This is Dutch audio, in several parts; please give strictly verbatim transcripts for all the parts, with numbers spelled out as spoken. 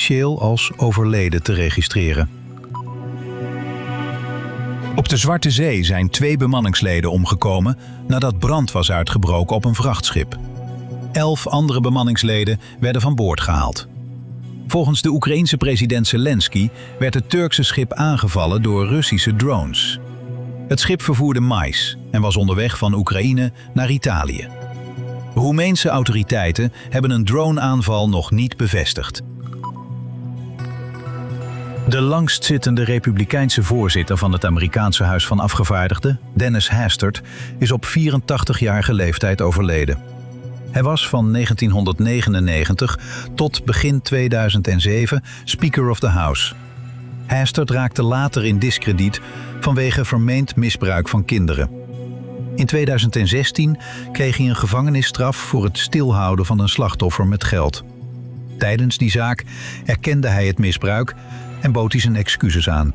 officieel als overleden te registreren. Op de Zwarte Zee zijn twee bemanningsleden omgekomen nadat brand was uitgebroken op een vrachtschip. Elf andere bemanningsleden werden van boord gehaald. Volgens de Oekraïense president Zelensky werd het Turkse schip aangevallen door Russische drones. Het schip vervoerde mais en was onderweg van Oekraïne naar Italië. Roemeense autoriteiten hebben een droneaanval nog niet bevestigd. De langstzittende republikeinse voorzitter van het Amerikaanse Huis van Afgevaardigden, Dennis Hastert, is op vierentachtigjarige leeftijd overleden. Hij was van negentienhonderdnegenennegentig tot begin tweeduizend zeven Speaker of the House. Hastert raakte later in diskrediet vanwege vermeend misbruik van kinderen. In tweeduizend zestien kreeg hij een gevangenisstraf voor het stilhouden van een slachtoffer met geld. Tijdens die zaak erkende hij het misbruik en bood hij zijn excuses aan.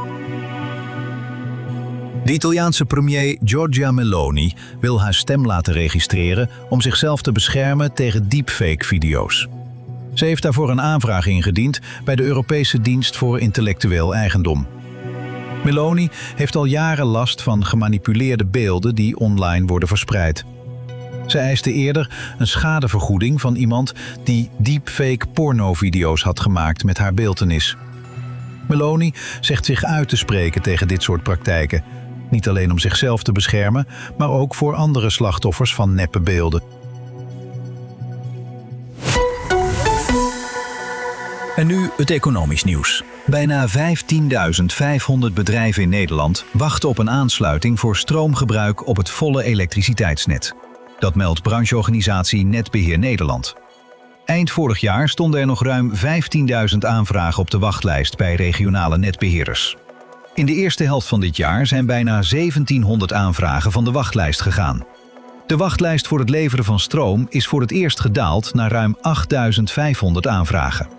De Italiaanse premier Giorgia Meloni wil haar stem laten registreren om zichzelf te beschermen tegen deepfake-video's. Ze heeft daarvoor een aanvraag ingediend bij de Europese Dienst voor Intellectueel Eigendom. Meloni heeft al jaren last van gemanipuleerde beelden die online worden verspreid. Ze eiste eerder een schadevergoeding van iemand die deepfake pornovideo's had gemaakt met haar beeltenis. Meloni zegt zich uit te spreken tegen dit soort praktijken. Niet alleen om zichzelf te beschermen, maar ook voor andere slachtoffers van neppe beelden. En nu het economisch nieuws. Bijna vijftienduizend vijfhonderd bedrijven in Nederland wachten op een aansluiting voor stroomgebruik op het volle elektriciteitsnet. Dat meldt brancheorganisatie Netbeheer Nederland. Eind vorig jaar stonden er nog ruim vijftienduizend aanvragen op de wachtlijst bij regionale netbeheerders. In de eerste helft van dit jaar zijn bijna zeventienhonderd aanvragen van de wachtlijst gegaan. De wachtlijst voor het leveren van stroom is voor het eerst gedaald naar ruim achtduizend vijfhonderd aanvragen.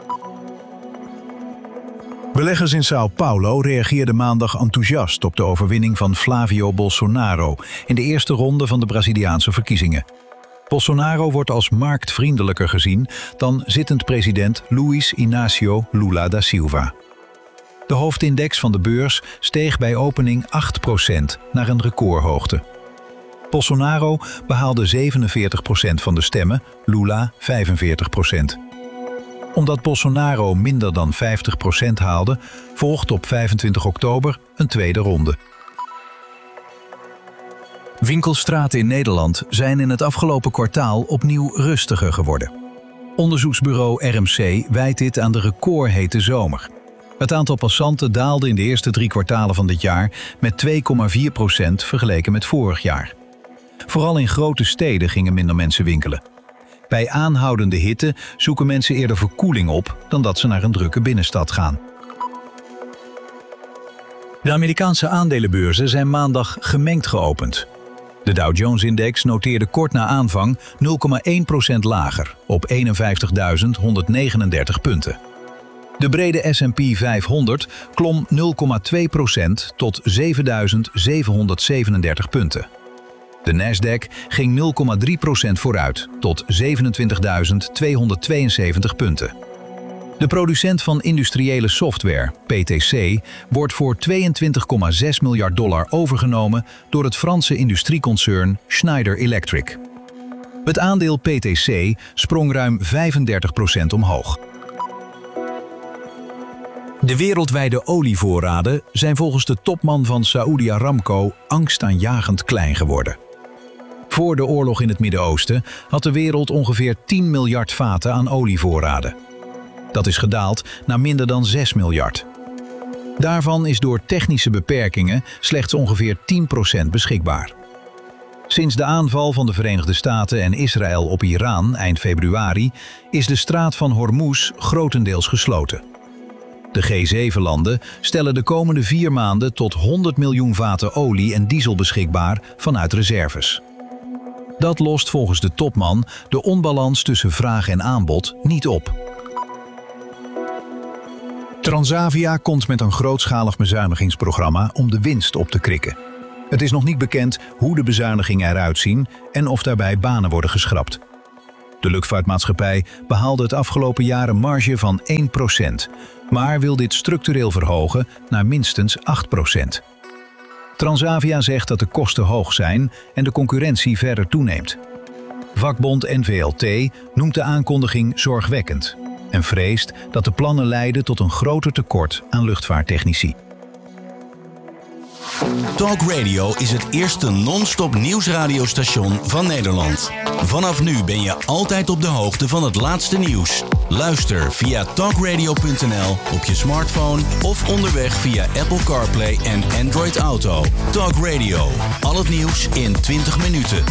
Beleggers in Sao Paulo reageerden maandag enthousiast op de overwinning van Flavio Bolsonaro in de eerste ronde van de Braziliaanse verkiezingen. Bolsonaro wordt als marktvriendelijker gezien dan zittend president Luiz Inácio Lula da Silva. De hoofdindex van de beurs steeg bij opening acht procent naar een recordhoogte. Bolsonaro behaalde zevenenveertig procent van de stemmen, Lula vijfenveertig procent. Omdat Bolsonaro minder dan vijftig procent haalde, volgt op vijfentwintig oktober een tweede ronde. Winkelstraten in Nederland zijn in het afgelopen kwartaal opnieuw rustiger geworden. Onderzoeksbureau R M C wijt dit aan de recordhete zomer. Het aantal passanten daalde in de eerste drie kwartalen van dit jaar met twee komma vier procent vergeleken met vorig jaar. Vooral in grote steden gingen minder mensen winkelen. Bij aanhoudende hitte zoeken mensen eerder verkoeling op dan dat ze naar een drukke binnenstad gaan. De Amerikaanse aandelenbeurzen zijn maandag gemengd geopend. De Dow Jones-index noteerde kort na aanvang nul komma één procent lager op eenenvijftigduizend honderdnegenendertig punten. De brede S en P vijfhonderd klom nul komma twee procent tot zevenduizend zevenhonderdzevenendertig punten. De Nasdaq ging nul komma drie procent vooruit tot zevenentwintigduizend tweehonderdtweeënzeventig punten. De producent van industriële software, P T C, wordt voor tweeëntwintig komma zes miljard dollar overgenomen door het Franse industrieconcern Schneider Electric. Het aandeel P T C sprong ruim vijfendertig procent omhoog. De wereldwijde olievoorraden zijn volgens de topman van Saudi Aramco angstaanjagend klein geworden. Voor de oorlog in het Midden-Oosten had de wereld ongeveer tien miljard vaten aan olievoorraden. Dat is gedaald naar minder dan zes miljard. Daarvan is door technische beperkingen slechts ongeveer tien procent beschikbaar. Sinds de aanval van de Verenigde Staten en Israël op Iran eind februari is de straat van Hormuz grotendeels gesloten. De G zeven landen stellen de komende vier maanden tot honderd miljoen vaten olie en diesel beschikbaar vanuit reserves. Dat lost volgens de topman de onbalans tussen vraag en aanbod niet op. Transavia komt met een grootschalig bezuinigingsprogramma om de winst op te krikken. Het is nog niet bekend hoe de bezuinigingen eruit zien en of daarbij banen worden geschrapt. De luchtvaartmaatschappij behaalde het afgelopen jaar een marge van één procent, maar wil dit structureel verhogen naar minstens acht procent. Transavia zegt dat de kosten hoog zijn en de concurrentie verder toeneemt. Vakbond N V L T noemt de aankondiging zorgwekkend en vreest dat de plannen leiden tot een groter tekort aan luchtvaarttechnici. Talk Radio is het eerste non-stop nieuwsradiostation van Nederland. Vanaf nu ben je altijd op de hoogte van het laatste nieuws. Luister via talkradio punt n l op je smartphone of onderweg via Apple CarPlay en Android Auto. Talk Radio, al het nieuws in twintig minuten.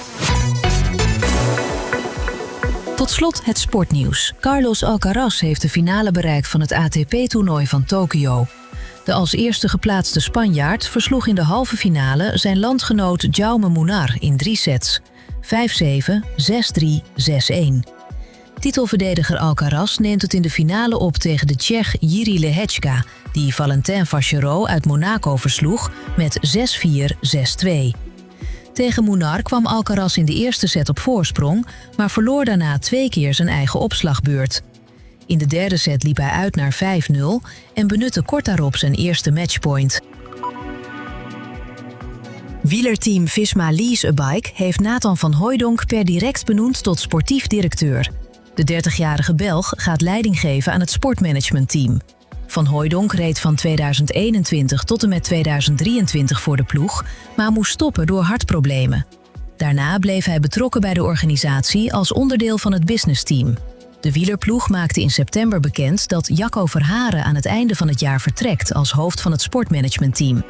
Tot slot het sportnieuws. Carlos Alcaraz heeft de finale bereikt van het A T P-toernooi van Tokio. De als eerste geplaatste Spanjaard versloeg in de halve finale zijn landgenoot Jaume Munar in drie sets. vijf zeven, zes drie, zes een. Titelverdediger Alcaraz neemt het in de finale op tegen de Tsjech Jiří Lehečka, die Valentin Vachereau uit Monaco versloeg met zes vier, zes twee. Tegen Munar kwam Alcaraz in de eerste set op voorsprong, maar verloor daarna twee keer zijn eigen opslagbeurt. In de derde set liep hij uit naar vijf nul en benutte kort daarop zijn eerste matchpoint. Wielerteam Visma Lease a Bike heeft Nathan van Hooijdonk per direct benoemd tot sportief directeur. De dertigjarige Belg gaat leiding geven aan het sportmanagementteam. Van Hooijdonk reed van tweeduizend eenentwintig tot en met tweeduizend drieëntwintig voor de ploeg, maar moest stoppen door hartproblemen. Daarna bleef hij betrokken bij de organisatie als onderdeel van het businessteam. De wielerploeg maakte in september bekend dat Jacco Verharen aan het einde van het jaar vertrekt als hoofd van het sportmanagementteam.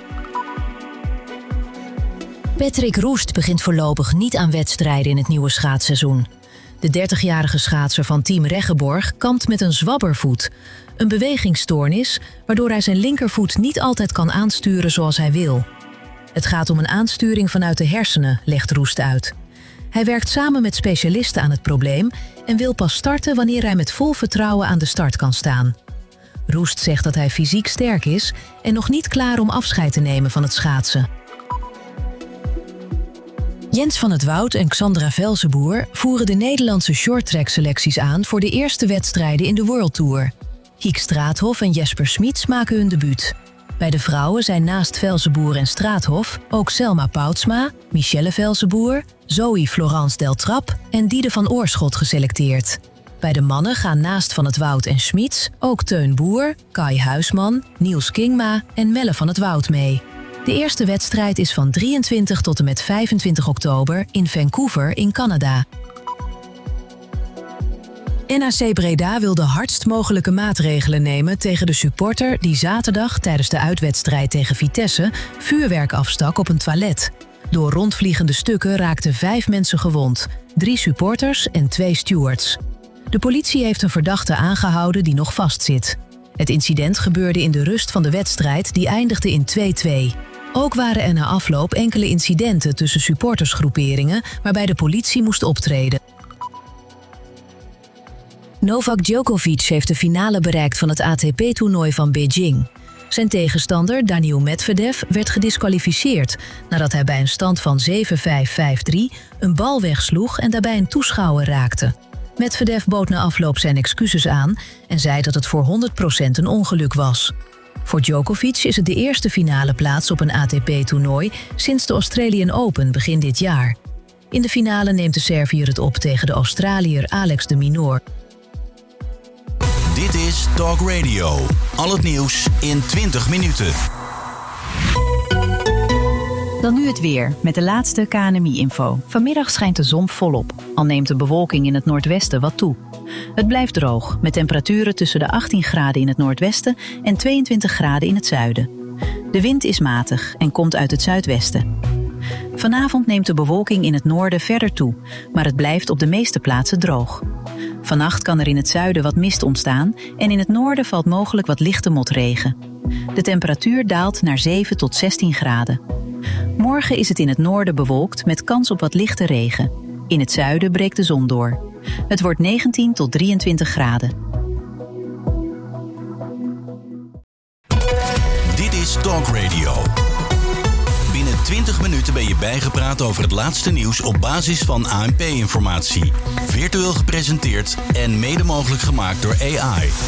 Patrick Roest begint voorlopig niet aan wedstrijden in het nieuwe schaatsseizoen. De dertigjarige schaatser van Team Reggeborg kampt met een zwabbervoet, een bewegingsstoornis waardoor hij zijn linkervoet niet altijd kan aansturen zoals hij wil. Het gaat om een aansturing vanuit de hersenen, legt Roest uit. Hij werkt samen met specialisten aan het probleem en wil pas starten wanneer hij met vol vertrouwen aan de start kan staan. Roest zegt dat hij fysiek sterk is en nog niet klaar om afscheid te nemen van het schaatsen. Jens van het Woud en Xandra Velzenboer voeren de Nederlandse shorttrack-selecties aan voor de eerste wedstrijden in de World Tour. Hiek Straathof en Jesper Smits maken hun debuut. Bij de vrouwen zijn naast Velzenboer en Straathof ook Selma Poutsma, Michelle Velzenboer, Zoe Florence Deltrap en Diede van Oorschot geselecteerd. Bij de mannen gaan naast Van het Woud en Smits ook Teun Boer, Kai Huisman, Niels Kingma en Melle van het Woud mee. De eerste wedstrijd is van drieëntwintig tot en met vijfentwintig oktober in Vancouver in Canada. N A C Breda wil de hardst mogelijke maatregelen nemen tegen de supporter die zaterdag tijdens de uitwedstrijd tegen Vitesse vuurwerk afstak op een toilet. Door rondvliegende stukken raakten vijf mensen gewond, drie supporters en twee stewards. De politie heeft een verdachte aangehouden die nog vastzit. Het incident gebeurde in de rust van de wedstrijd die eindigde in twee twee. Ook waren er na afloop enkele incidenten tussen supportersgroeperingen waarbij de politie moest optreden. Novak Djokovic heeft de finale bereikt van het A T P-toernooi van Beijing. Zijn tegenstander Daniil Medvedev werd gediskwalificeerd nadat hij bij een stand van zeven vijf, vijf drie een bal wegsloeg en daarbij een toeschouwer raakte. Medvedev bood na afloop zijn excuses aan en zei dat het voor honderd procent een ongeluk was. Voor Djokovic is het de eerste finale plaats op een A T P-toernooi sinds de Australian Open begin dit jaar. In de finale neemt de Serviër het op tegen de Australiër Alex de Minaur. Dit is Talk Radio. Al het nieuws in twintig minuten. Dan nu het weer, met de laatste K N M I-info. Vanmiddag schijnt de zon volop, al neemt de bewolking in het noordwesten wat toe. Het blijft droog, met temperaturen tussen de achttien graden in het noordwesten en tweeëntwintig graden in het zuiden. De wind is matig en komt uit het zuidwesten. Vanavond neemt de bewolking in het noorden verder toe, maar het blijft op de meeste plaatsen droog. Vannacht kan er in het zuiden wat mist ontstaan en in het noorden valt mogelijk wat lichte motregen. De temperatuur daalt naar zeven tot zestien graden. Morgen is het in het noorden bewolkt met kans op wat lichte regen. In het zuiden breekt de zon door. Het wordt negentien tot drieëntwintig graden. Dit is Talk Radio. Binnen Binnen twintig minuten ben je bijgepraat over het laatste nieuws op basis van A N P-informatie. Virtueel gepresenteerd en mede mogelijk gemaakt door A I.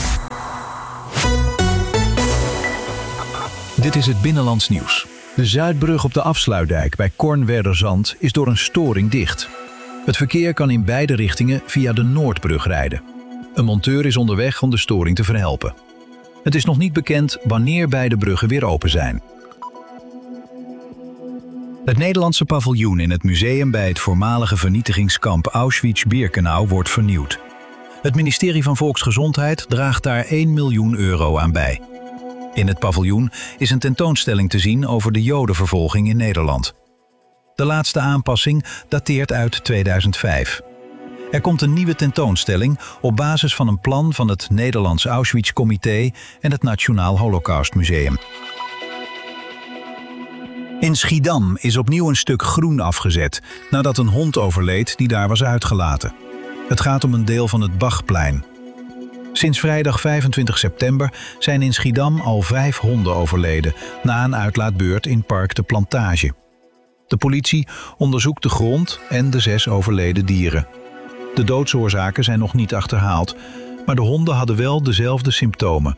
Dit is het Binnenlands Nieuws. De Zuidbrug op de Afsluitdijk bij Kornwerderzand is door een storing dicht. Het verkeer kan in beide richtingen via de Noordbrug rijden. Een monteur is onderweg om de storing te verhelpen. Het is nog niet bekend wanneer beide bruggen weer open zijn. Het Nederlandse paviljoen in het museum bij het voormalige vernietigingskamp Auschwitz-Birkenau wordt vernieuwd. Het ministerie van Volksgezondheid draagt daar één miljoen euro aan bij. In het paviljoen is een tentoonstelling te zien over de Jodenvervolging in Nederland. De laatste aanpassing dateert uit tweeduizend vijf. Er komt een nieuwe tentoonstelling op basis van een plan van het Nederlands Auschwitz-comité en het Nationaal Holocaustmuseum. In Schiedam is opnieuw een stuk groen afgezet nadat een hond overleed die daar was uitgelaten. Het gaat om een deel van het Bachplein. Sinds vrijdag vijfentwintig september zijn in Schiedam al vijf honden overleden na een uitlaatbeurt in Park de Plantage. De politie onderzoekt de grond en de zes overleden dieren. De doodsoorzaken zijn nog niet achterhaald, maar de honden hadden wel dezelfde symptomen.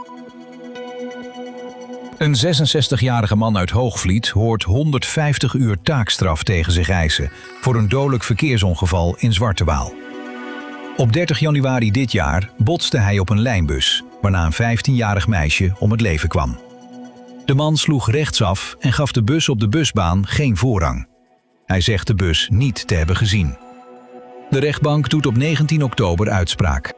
Een zesenzestigjarige man uit Hoogvliet hoort honderdvijftig uur taakstraf tegen zich eisen voor een dodelijk verkeersongeval in Zwarte Waal. Op dertig januari dit jaar botste hij op een lijnbus, waarna een vijftienjarig meisje om het leven kwam. De man sloeg rechtsaf en gaf de bus op de busbaan geen voorrang. Hij zegt de bus niet te hebben gezien. De rechtbank doet op negentien oktober uitspraak.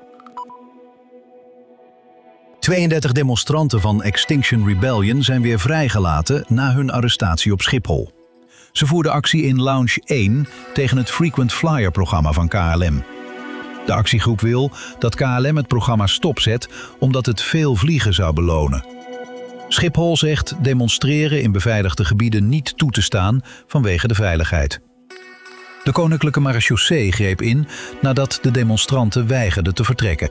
tweeëndertig demonstranten van Extinction Rebellion zijn weer vrijgelaten na hun arrestatie op Schiphol. Ze voerden actie in Lounge één tegen het Frequent Flyer-programma van K L M. De actiegroep wil dat K L M het programma stopzet omdat het veel vliegen zou belonen. Schiphol zegt demonstreren in beveiligde gebieden niet toe te staan vanwege de veiligheid. De Koninklijke Marechaussee greep in nadat de demonstranten weigerden te vertrekken.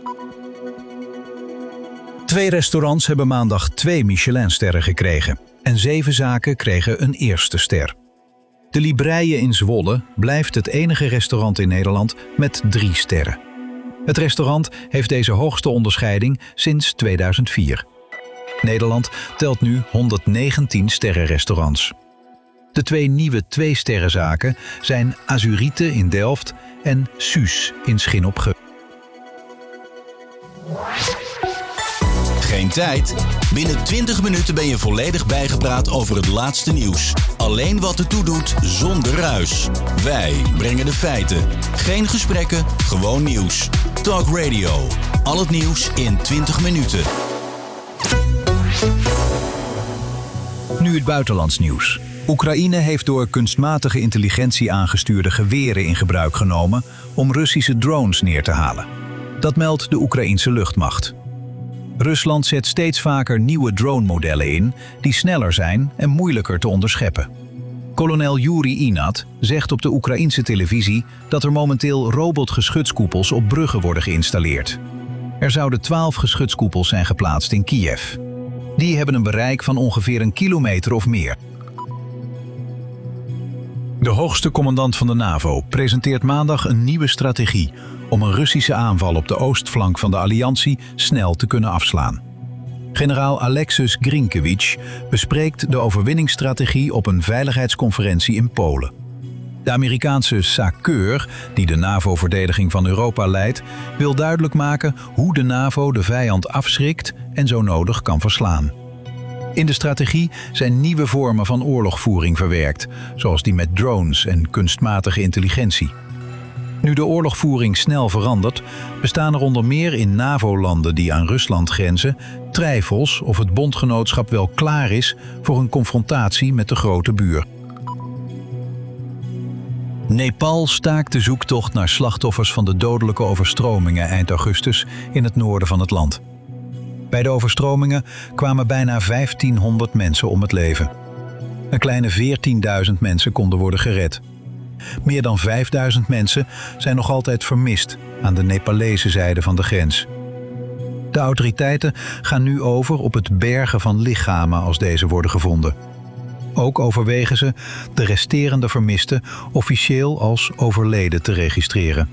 Twee restaurants hebben maandag twee Michelinsterren gekregen en zeven zaken kregen een eerste ster. De Libreie in Zwolle blijft het enige restaurant in Nederland met drie sterren. Het restaurant heeft deze hoogste onderscheiding sinds tweeduizend vier. Nederland telt nu honderdnegentien sterrenrestaurants. De twee nieuwe twee-sterrenzaken zijn Azurite in Delft en Suus in Schin op Geul. Geen tijd? Binnen twintig minuten ben je volledig bijgepraat over het laatste nieuws. Alleen wat ertoe doet, zonder ruis. Wij brengen de feiten. Geen gesprekken, gewoon nieuws. Talk Radio. Al het nieuws in twintig minuten. Nu het buitenlands nieuws. Oekraïne heeft door kunstmatige intelligentie aangestuurde geweren in gebruik genomen om Russische drones neer te halen. Dat meldt de Oekraïense luchtmacht. Rusland zet steeds vaker nieuwe drone-modellen in die sneller zijn en moeilijker te onderscheppen. Kolonel Yuri Inat zegt op de Oekraïense televisie dat er momenteel robotgeschutskoepels op bruggen worden geïnstalleerd. Er zouden twaalf geschutskoepels zijn geplaatst in Kiev. Die hebben een bereik van ongeveer een kilometer of meer. De hoogste commandant van de NAVO presenteert maandag een nieuwe strategie om een Russische aanval op de oostflank van de alliantie snel te kunnen afslaan. Generaal Alexis Grinkewicz bespreekt de overwinningsstrategie op een veiligheidsconferentie in Polen. De Amerikaanse SACEUR, die de NAVO-verdediging van Europa leidt, wil duidelijk maken hoe de NAVO de vijand afschrikt en zo nodig kan verslaan. In de strategie zijn nieuwe vormen van oorlogvoering verwerkt, zoals die met drones en kunstmatige intelligentie. Nu de oorlogvoering snel verandert, bestaan er onder meer in NAVO-landen die aan Rusland grenzen twijfels of het bondgenootschap wel klaar is voor een confrontatie met de grote buur. Nepal staakt de zoektocht naar slachtoffers van de dodelijke overstromingen eind augustus in het noorden van het land. Bij de overstromingen kwamen bijna vijftienhonderd mensen om het leven. Een kleine veertienduizend mensen konden worden gered. Meer dan vijfduizend mensen zijn nog altijd vermist aan de Nepalese zijde van de grens. De autoriteiten gaan nu over op het bergen van lichamen als deze worden gevonden. Ook overwegen ze de resterende vermisten officieel als overleden te registreren.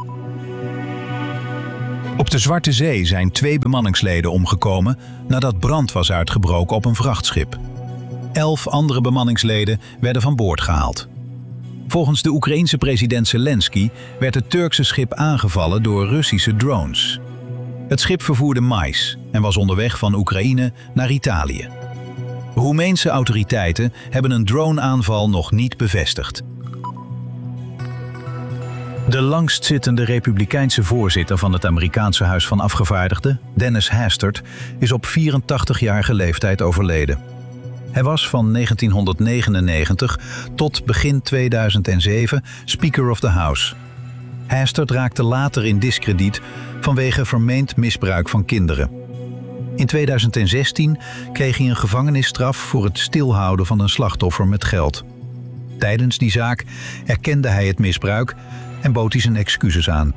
Op de Zwarte Zee zijn twee bemanningsleden omgekomen nadat brand was uitgebroken op een vrachtschip. Elf andere bemanningsleden werden van boord gehaald. Volgens de Oekraïense president Zelensky werd het Turkse schip aangevallen door Russische drones. Het schip vervoerde mais en was onderweg van Oekraïne naar Italië. Roemeense autoriteiten hebben een droneaanval nog niet bevestigd. De langstzittende republikeinse voorzitter van het Amerikaanse Huis van Afgevaardigden, Dennis Hastert, is op vierentachtigjarige leeftijd overleden. Hij was van negentienhonderdnegenennegentig tot begin tweeduizend zeven Speaker of the House. Hastert raakte later in diskrediet vanwege vermeend misbruik van kinderen. In tweeduizend zestien kreeg hij een gevangenisstraf voor het stilhouden van een slachtoffer met geld. Tijdens die zaak erkende hij het misbruik en bood hij zijn excuses aan.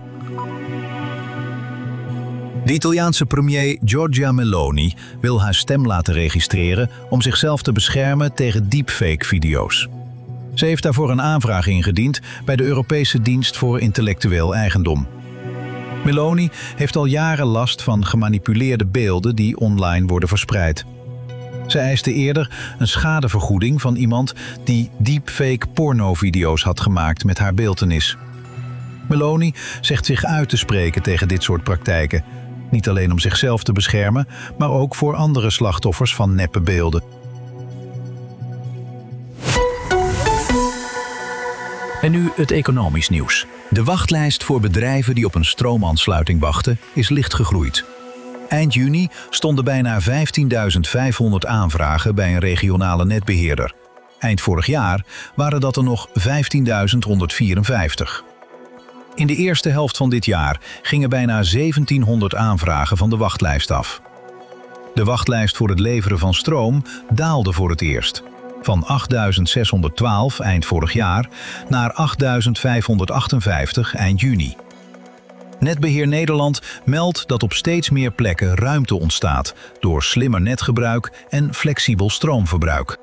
De Italiaanse premier Giorgia Meloni wil haar stem laten registreren om zichzelf te beschermen tegen deepfake-video's. Ze heeft daarvoor een aanvraag ingediend bij de Europese Dienst voor Intellectueel Eigendom. Meloni heeft al jaren last van gemanipuleerde beelden die online worden verspreid. Ze eiste eerder een schadevergoeding van iemand die deepfake pornovideo's had gemaakt met haar beeltenis. Meloni zegt zich uit te spreken tegen dit soort praktijken. Niet alleen om zichzelf te beschermen, maar ook voor andere slachtoffers van neppe beelden. En nu het economisch nieuws. De wachtlijst voor bedrijven die op een stroomaansluiting wachten is licht gegroeid. Eind juni stonden bijna vijftienduizend vijfhonderd aanvragen bij een regionale netbeheerder. Eind vorig jaar waren dat er nog vijftienduizend honderdvierenvijftig. In de eerste helft van dit jaar gingen bijna zeventienhonderd aanvragen van de wachtlijst af. De wachtlijst voor het leveren van stroom daalde voor het eerst. Van achtduizend zeshonderdtwaalf eind vorig jaar naar achtduizend vijfhonderdachtenvijftig eind juni. Netbeheer Nederland meldt dat op steeds meer plekken ruimte ontstaat door slimmer netgebruik en flexibel stroomverbruik.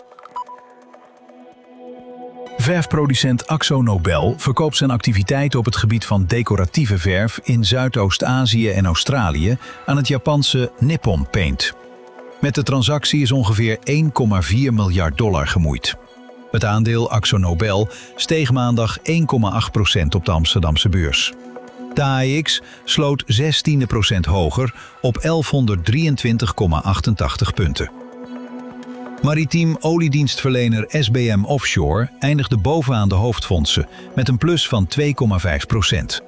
Verfproducent Akzo Nobel verkoopt zijn activiteiten op het gebied van decoratieve verf in Zuidoost-Azië en Australië aan het Japanse Nippon Paint. Met de transactie is ongeveer één komma vier miljard dollar gemoeid. Het aandeel Akzo Nobel steeg maandag één komma acht procent op de Amsterdamse beurs. De A E X sloot zestien procent hoger op elfhonderddrieëntwintig komma achtentachtig punten. Maritiem oliedienstverlener S B M Offshore eindigde bovenaan de hoofdfondsen met een plus van twee komma vijf procent.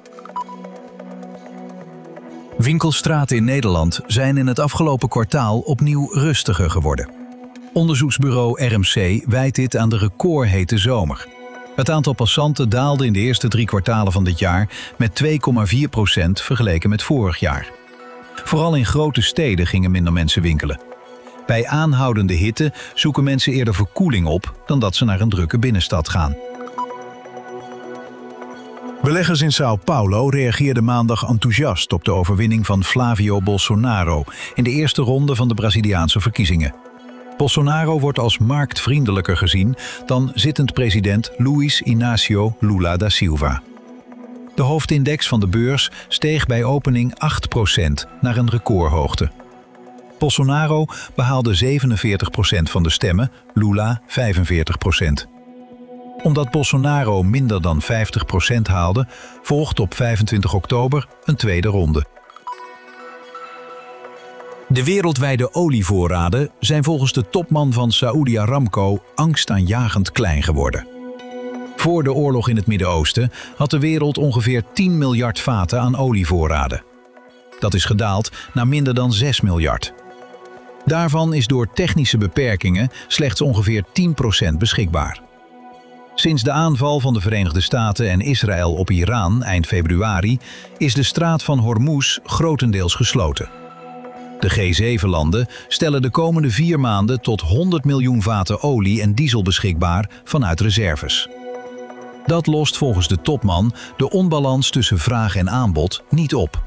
Winkelstraten in Nederland zijn in het afgelopen kwartaal opnieuw rustiger geworden. Onderzoeksbureau R M C wijt dit aan de recordhete zomer. Het aantal passanten daalde in de eerste drie kwartalen van dit jaar met twee komma vier procent vergeleken met vorig jaar. Vooral in grote steden gingen minder mensen winkelen. Bij aanhoudende hitte zoeken mensen eerder verkoeling op dan dat ze naar een drukke binnenstad gaan. Beleggers in São Paulo reageerden maandag enthousiast op de overwinning van Flávio Bolsonaro in de eerste ronde van de Braziliaanse verkiezingen. Bolsonaro wordt als marktvriendelijker gezien dan zittend president Luiz Inácio Lula da Silva. De hoofdindex van de beurs steeg bij opening acht procent naar een recordhoogte. Bolsonaro behaalde zevenenveertig procent van de stemmen, Lula vijfenveertig procent. Omdat Bolsonaro minder dan vijftig procent haalde, volgt op vijfentwintig oktober een tweede ronde. De wereldwijde olievoorraden zijn volgens de topman van Saudi Aramco angstaanjagend klein geworden. Voor de oorlog in het Midden-Oosten had de wereld ongeveer tien miljard vaten aan olievoorraden. Dat is gedaald naar minder dan zes miljard. Daarvan is door technische beperkingen slechts ongeveer tien procent beschikbaar. Sinds de aanval van de Verenigde Staten en Israël op Iran eind februari is de straat van Hormuz grotendeels gesloten. De G zeven landen stellen de komende vier maanden tot honderd miljoen vaten olie en diesel beschikbaar vanuit reserves. Dat lost volgens de topman de onbalans tussen vraag en aanbod niet op.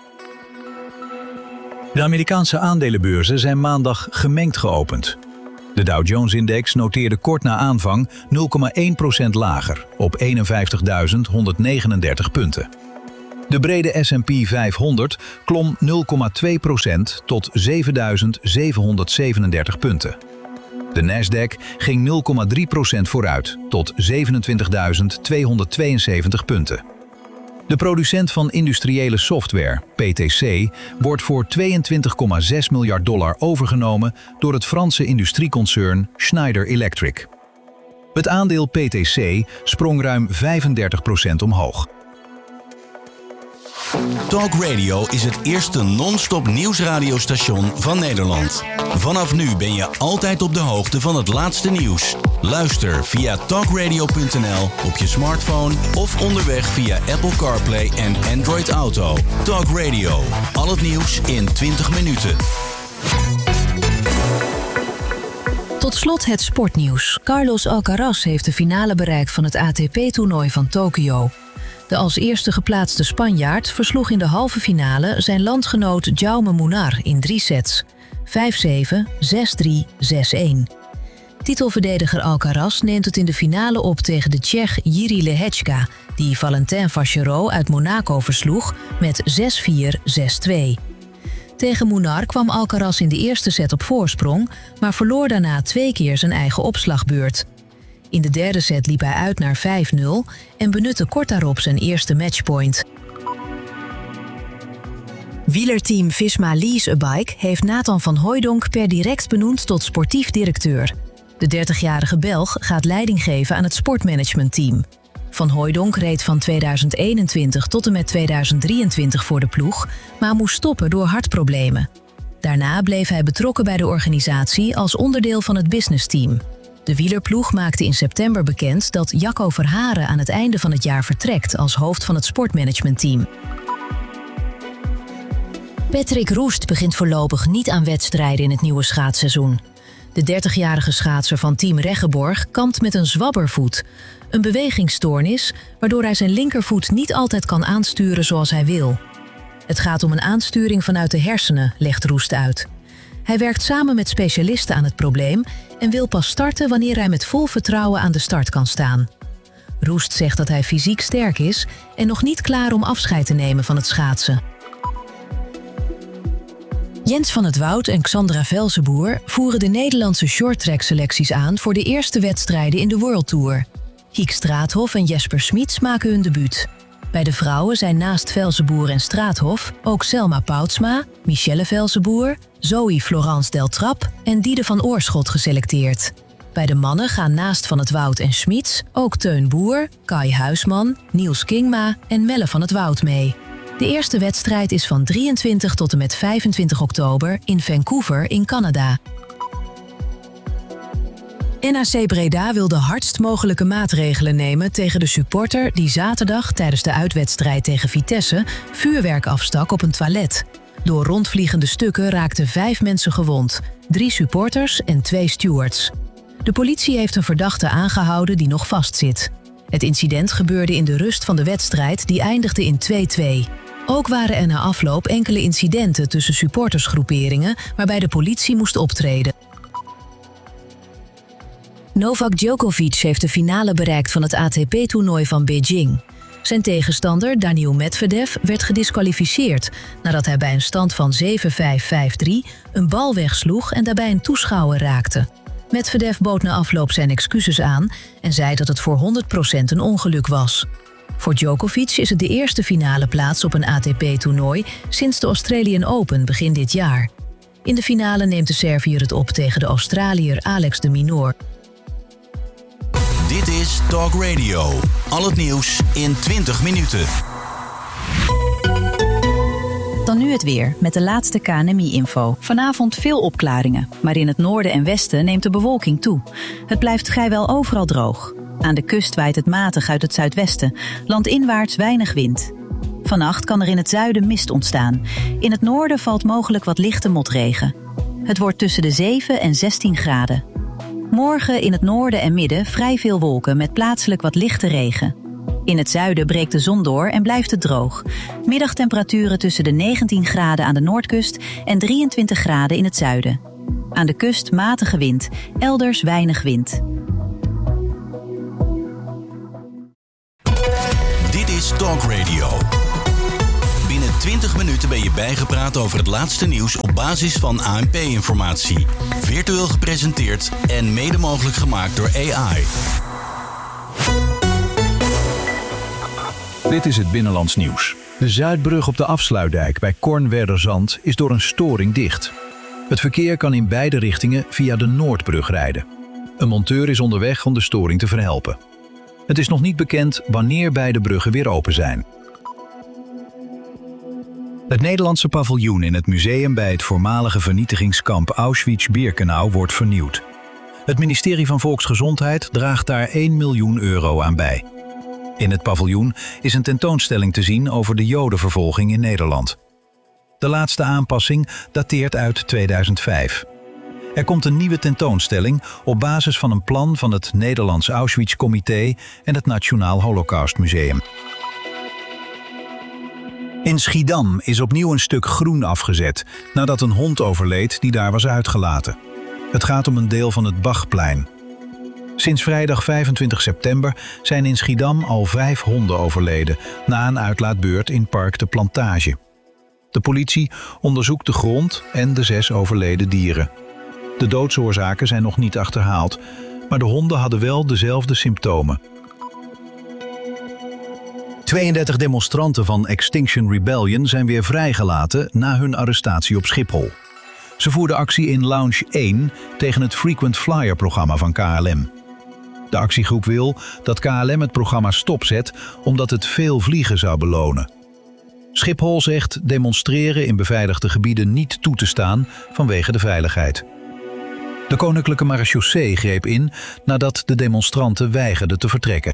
De Amerikaanse aandelenbeurzen zijn maandag gemengd geopend. De Dow Jones-index noteerde kort na aanvang nul komma één procent lager op eenenvijftigduizend honderdnegenendertig punten. De brede S en P vijfhonderd klom nul komma twee procent tot zevenduizend zevenhonderdzevenendertig punten. De Nasdaq ging nul komma drie procent vooruit tot zevenentwintigduizend tweehonderdtweeënzeventig punten. De producent van industriële software, P T C, wordt voor tweeëntwintig komma zes miljard dollar overgenomen door het Franse industrieconcern Schneider Electric. Het aandeel P T C sprong ruim vijfendertig procent omhoog. Talk Radio is het eerste non-stop nieuwsradiostation van Nederland. Vanaf nu ben je altijd op de hoogte van het laatste nieuws. Luister via talk radio punt n l op je smartphone of onderweg via Apple CarPlay en Android Auto. Talk Radio, al het nieuws in twintig minuten. Tot slot het sportnieuws. Carlos Alcaraz heeft de finale bereikt van het A T P-toernooi van Tokio. De als eerste geplaatste Spanjaard versloeg in de halve finale zijn landgenoot Jaume Munar in drie sets. vijf zeven, zes drie, zes een. Titelverdediger Alcaraz neemt het in de finale op tegen de Tsjech Jiří Lehečka, die Valentin Vachereau uit Monaco versloeg met zes vier, zes twee. Tegen Munar kwam Alcaraz in de eerste set op voorsprong, maar verloor daarna twee keer zijn eigen opslagbeurt. In de derde set liep hij uit naar vijf nul en benutte kort daarop zijn eerste matchpoint. Wielerteam Visma Lease a Bike heeft Nathan van Hooijdonk per direct benoemd tot sportief directeur. De dertigjarige Belg gaat leiding geven aan het sportmanagementteam. Van Hooijdonk reed van tweeduizend eenentwintig tot en met tweeduizend drieëntwintig voor de ploeg, maar moest stoppen door hartproblemen. Daarna bleef hij betrokken bij de organisatie als onderdeel van het businessteam. De wielerploeg maakte in september bekend dat Jacco Verharen aan het einde van het jaar vertrekt als hoofd van het sportmanagementteam. Patrick Roest begint voorlopig niet aan wedstrijden in het nieuwe schaatsseizoen. De dertigjarige schaatser van Team Reggeborg kampt met een zwabbervoet, een bewegingsstoornis waardoor hij zijn linkervoet niet altijd kan aansturen zoals hij wil. Het gaat om een aansturing vanuit de hersenen, legt Roest uit. Hij werkt samen met specialisten aan het probleem en wil pas starten wanneer hij met vol vertrouwen aan de start kan staan. Roest zegt dat hij fysiek sterk is en nog niet klaar om afscheid te nemen van het schaatsen. Jens van het Woud en Xandra Velzenboer voeren de Nederlandse shorttrack-selecties aan voor de eerste wedstrijden in de World Tour. Hiek Straathof en Jesper Smits maken hun debuut. Bij de vrouwen zijn naast Velzenboer en Straathof ook Selma Poutsma, Michelle Velzenboer, Zoe Florence Deltrap en Diede van Oorschot geselecteerd. Bij de mannen gaan naast Van het Woud en Smits ook Teun Boer, Kai Huisman, Niels Kingma en Melle van het Woud mee. De eerste wedstrijd is van drieëntwintig tot en met vijfentwintig oktober in Vancouver in Canada. N A C Breda wil de hardst mogelijke maatregelen nemen tegen de supporter die zaterdag tijdens de uitwedstrijd tegen Vitesse vuurwerk afstak op een toilet. Door rondvliegende stukken raakten vijf mensen gewond, drie supporters en twee stewards. De politie heeft een verdachte aangehouden die nog vastzit. Het incident gebeurde in de rust van de wedstrijd die eindigde in twee twee. Ook waren er na afloop enkele incidenten tussen supportersgroeperingen waarbij de politie moest optreden. Novak Djokovic heeft de finale bereikt van het A T P-toernooi van Beijing. Zijn tegenstander Daniil Medvedev werd gediskwalificeerd nadat hij bij een stand van zeven vijf, vijf drie een bal wegsloeg en daarbij een toeschouwer raakte. Medvedev bood na afloop zijn excuses aan en zei dat het voor honderd procent een ongeluk was. Voor Djokovic is het de eerste finale plaats op een A T P-toernooi sinds de Australian Open begin dit jaar. In de finale neemt de Serviër het op tegen de Australiër Alex de Minaur. Dit is Talk Radio. Al het nieuws in twintig minuten. Dan nu het weer, met de laatste K N M I-info. Vanavond veel opklaringen, maar in het noorden en westen neemt de bewolking toe. Het blijft vrijwel overal droog. Aan de kust waait het matig uit het zuidwesten, landinwaarts weinig wind. Vannacht kan er in het zuiden mist ontstaan. In het noorden valt mogelijk wat lichte motregen. Het wordt tussen de zeven en zestien graden. Morgen in het noorden en midden vrij veel wolken met plaatselijk wat lichte regen. In het zuiden breekt de zon door en blijft het droog. Middagtemperaturen tussen de negentien graden aan de noordkust en drieëntwintig graden in het zuiden. Aan de kust matige wind, elders weinig wind. Dit is Talk Radio. Binnen twintig minuten ben je bijgepraat over het laatste nieuws op basis van A N P-informatie. Virtueel gepresenteerd en mede mogelijk gemaakt door A I. Dit is het Binnenlands Nieuws. De Zuidbrug op de Afsluitdijk bij Kornwerderzand is door een storing dicht. Het verkeer kan in beide richtingen via de Noordbrug rijden. Een monteur is onderweg om de storing te verhelpen. Het is nog niet bekend wanneer beide bruggen weer open zijn. Het Nederlandse paviljoen in het museum bij het voormalige vernietigingskamp Auschwitz-Birkenau wordt vernieuwd. Het ministerie van Volksgezondheid draagt daar één miljoen euro aan bij. In het paviljoen is een tentoonstelling te zien over de Jodenvervolging in Nederland. De laatste aanpassing dateert uit tweeduizend vijf. Er komt een nieuwe tentoonstelling op basis van een plan van het Nederlands Auschwitz-comité en het Nationaal Holocaustmuseum. In Schiedam is opnieuw een stuk groen afgezet nadat een hond overleed die daar was uitgelaten. Het gaat om een deel van het Bachplein. Sinds vrijdag vijfentwintig september zijn in Schiedam al vijf honden overleden na een uitlaatbeurt in Park de Plantage. De politie onderzoekt de grond en de zes overleden dieren. De doodsoorzaken zijn nog niet achterhaald, maar de honden hadden wel dezelfde symptomen. tweeëndertig demonstranten van Extinction Rebellion zijn weer vrijgelaten na hun arrestatie op Schiphol. Ze voerden actie in Lounge één tegen het Frequent Flyer-programma van K L M. De actiegroep wil dat K L M het programma stopzet omdat het veel vliegen zou belonen. Schiphol zegt demonstreren in beveiligde gebieden niet toe te staan vanwege de veiligheid. De Koninklijke Marechaussee greep in nadat de demonstranten weigerden te vertrekken.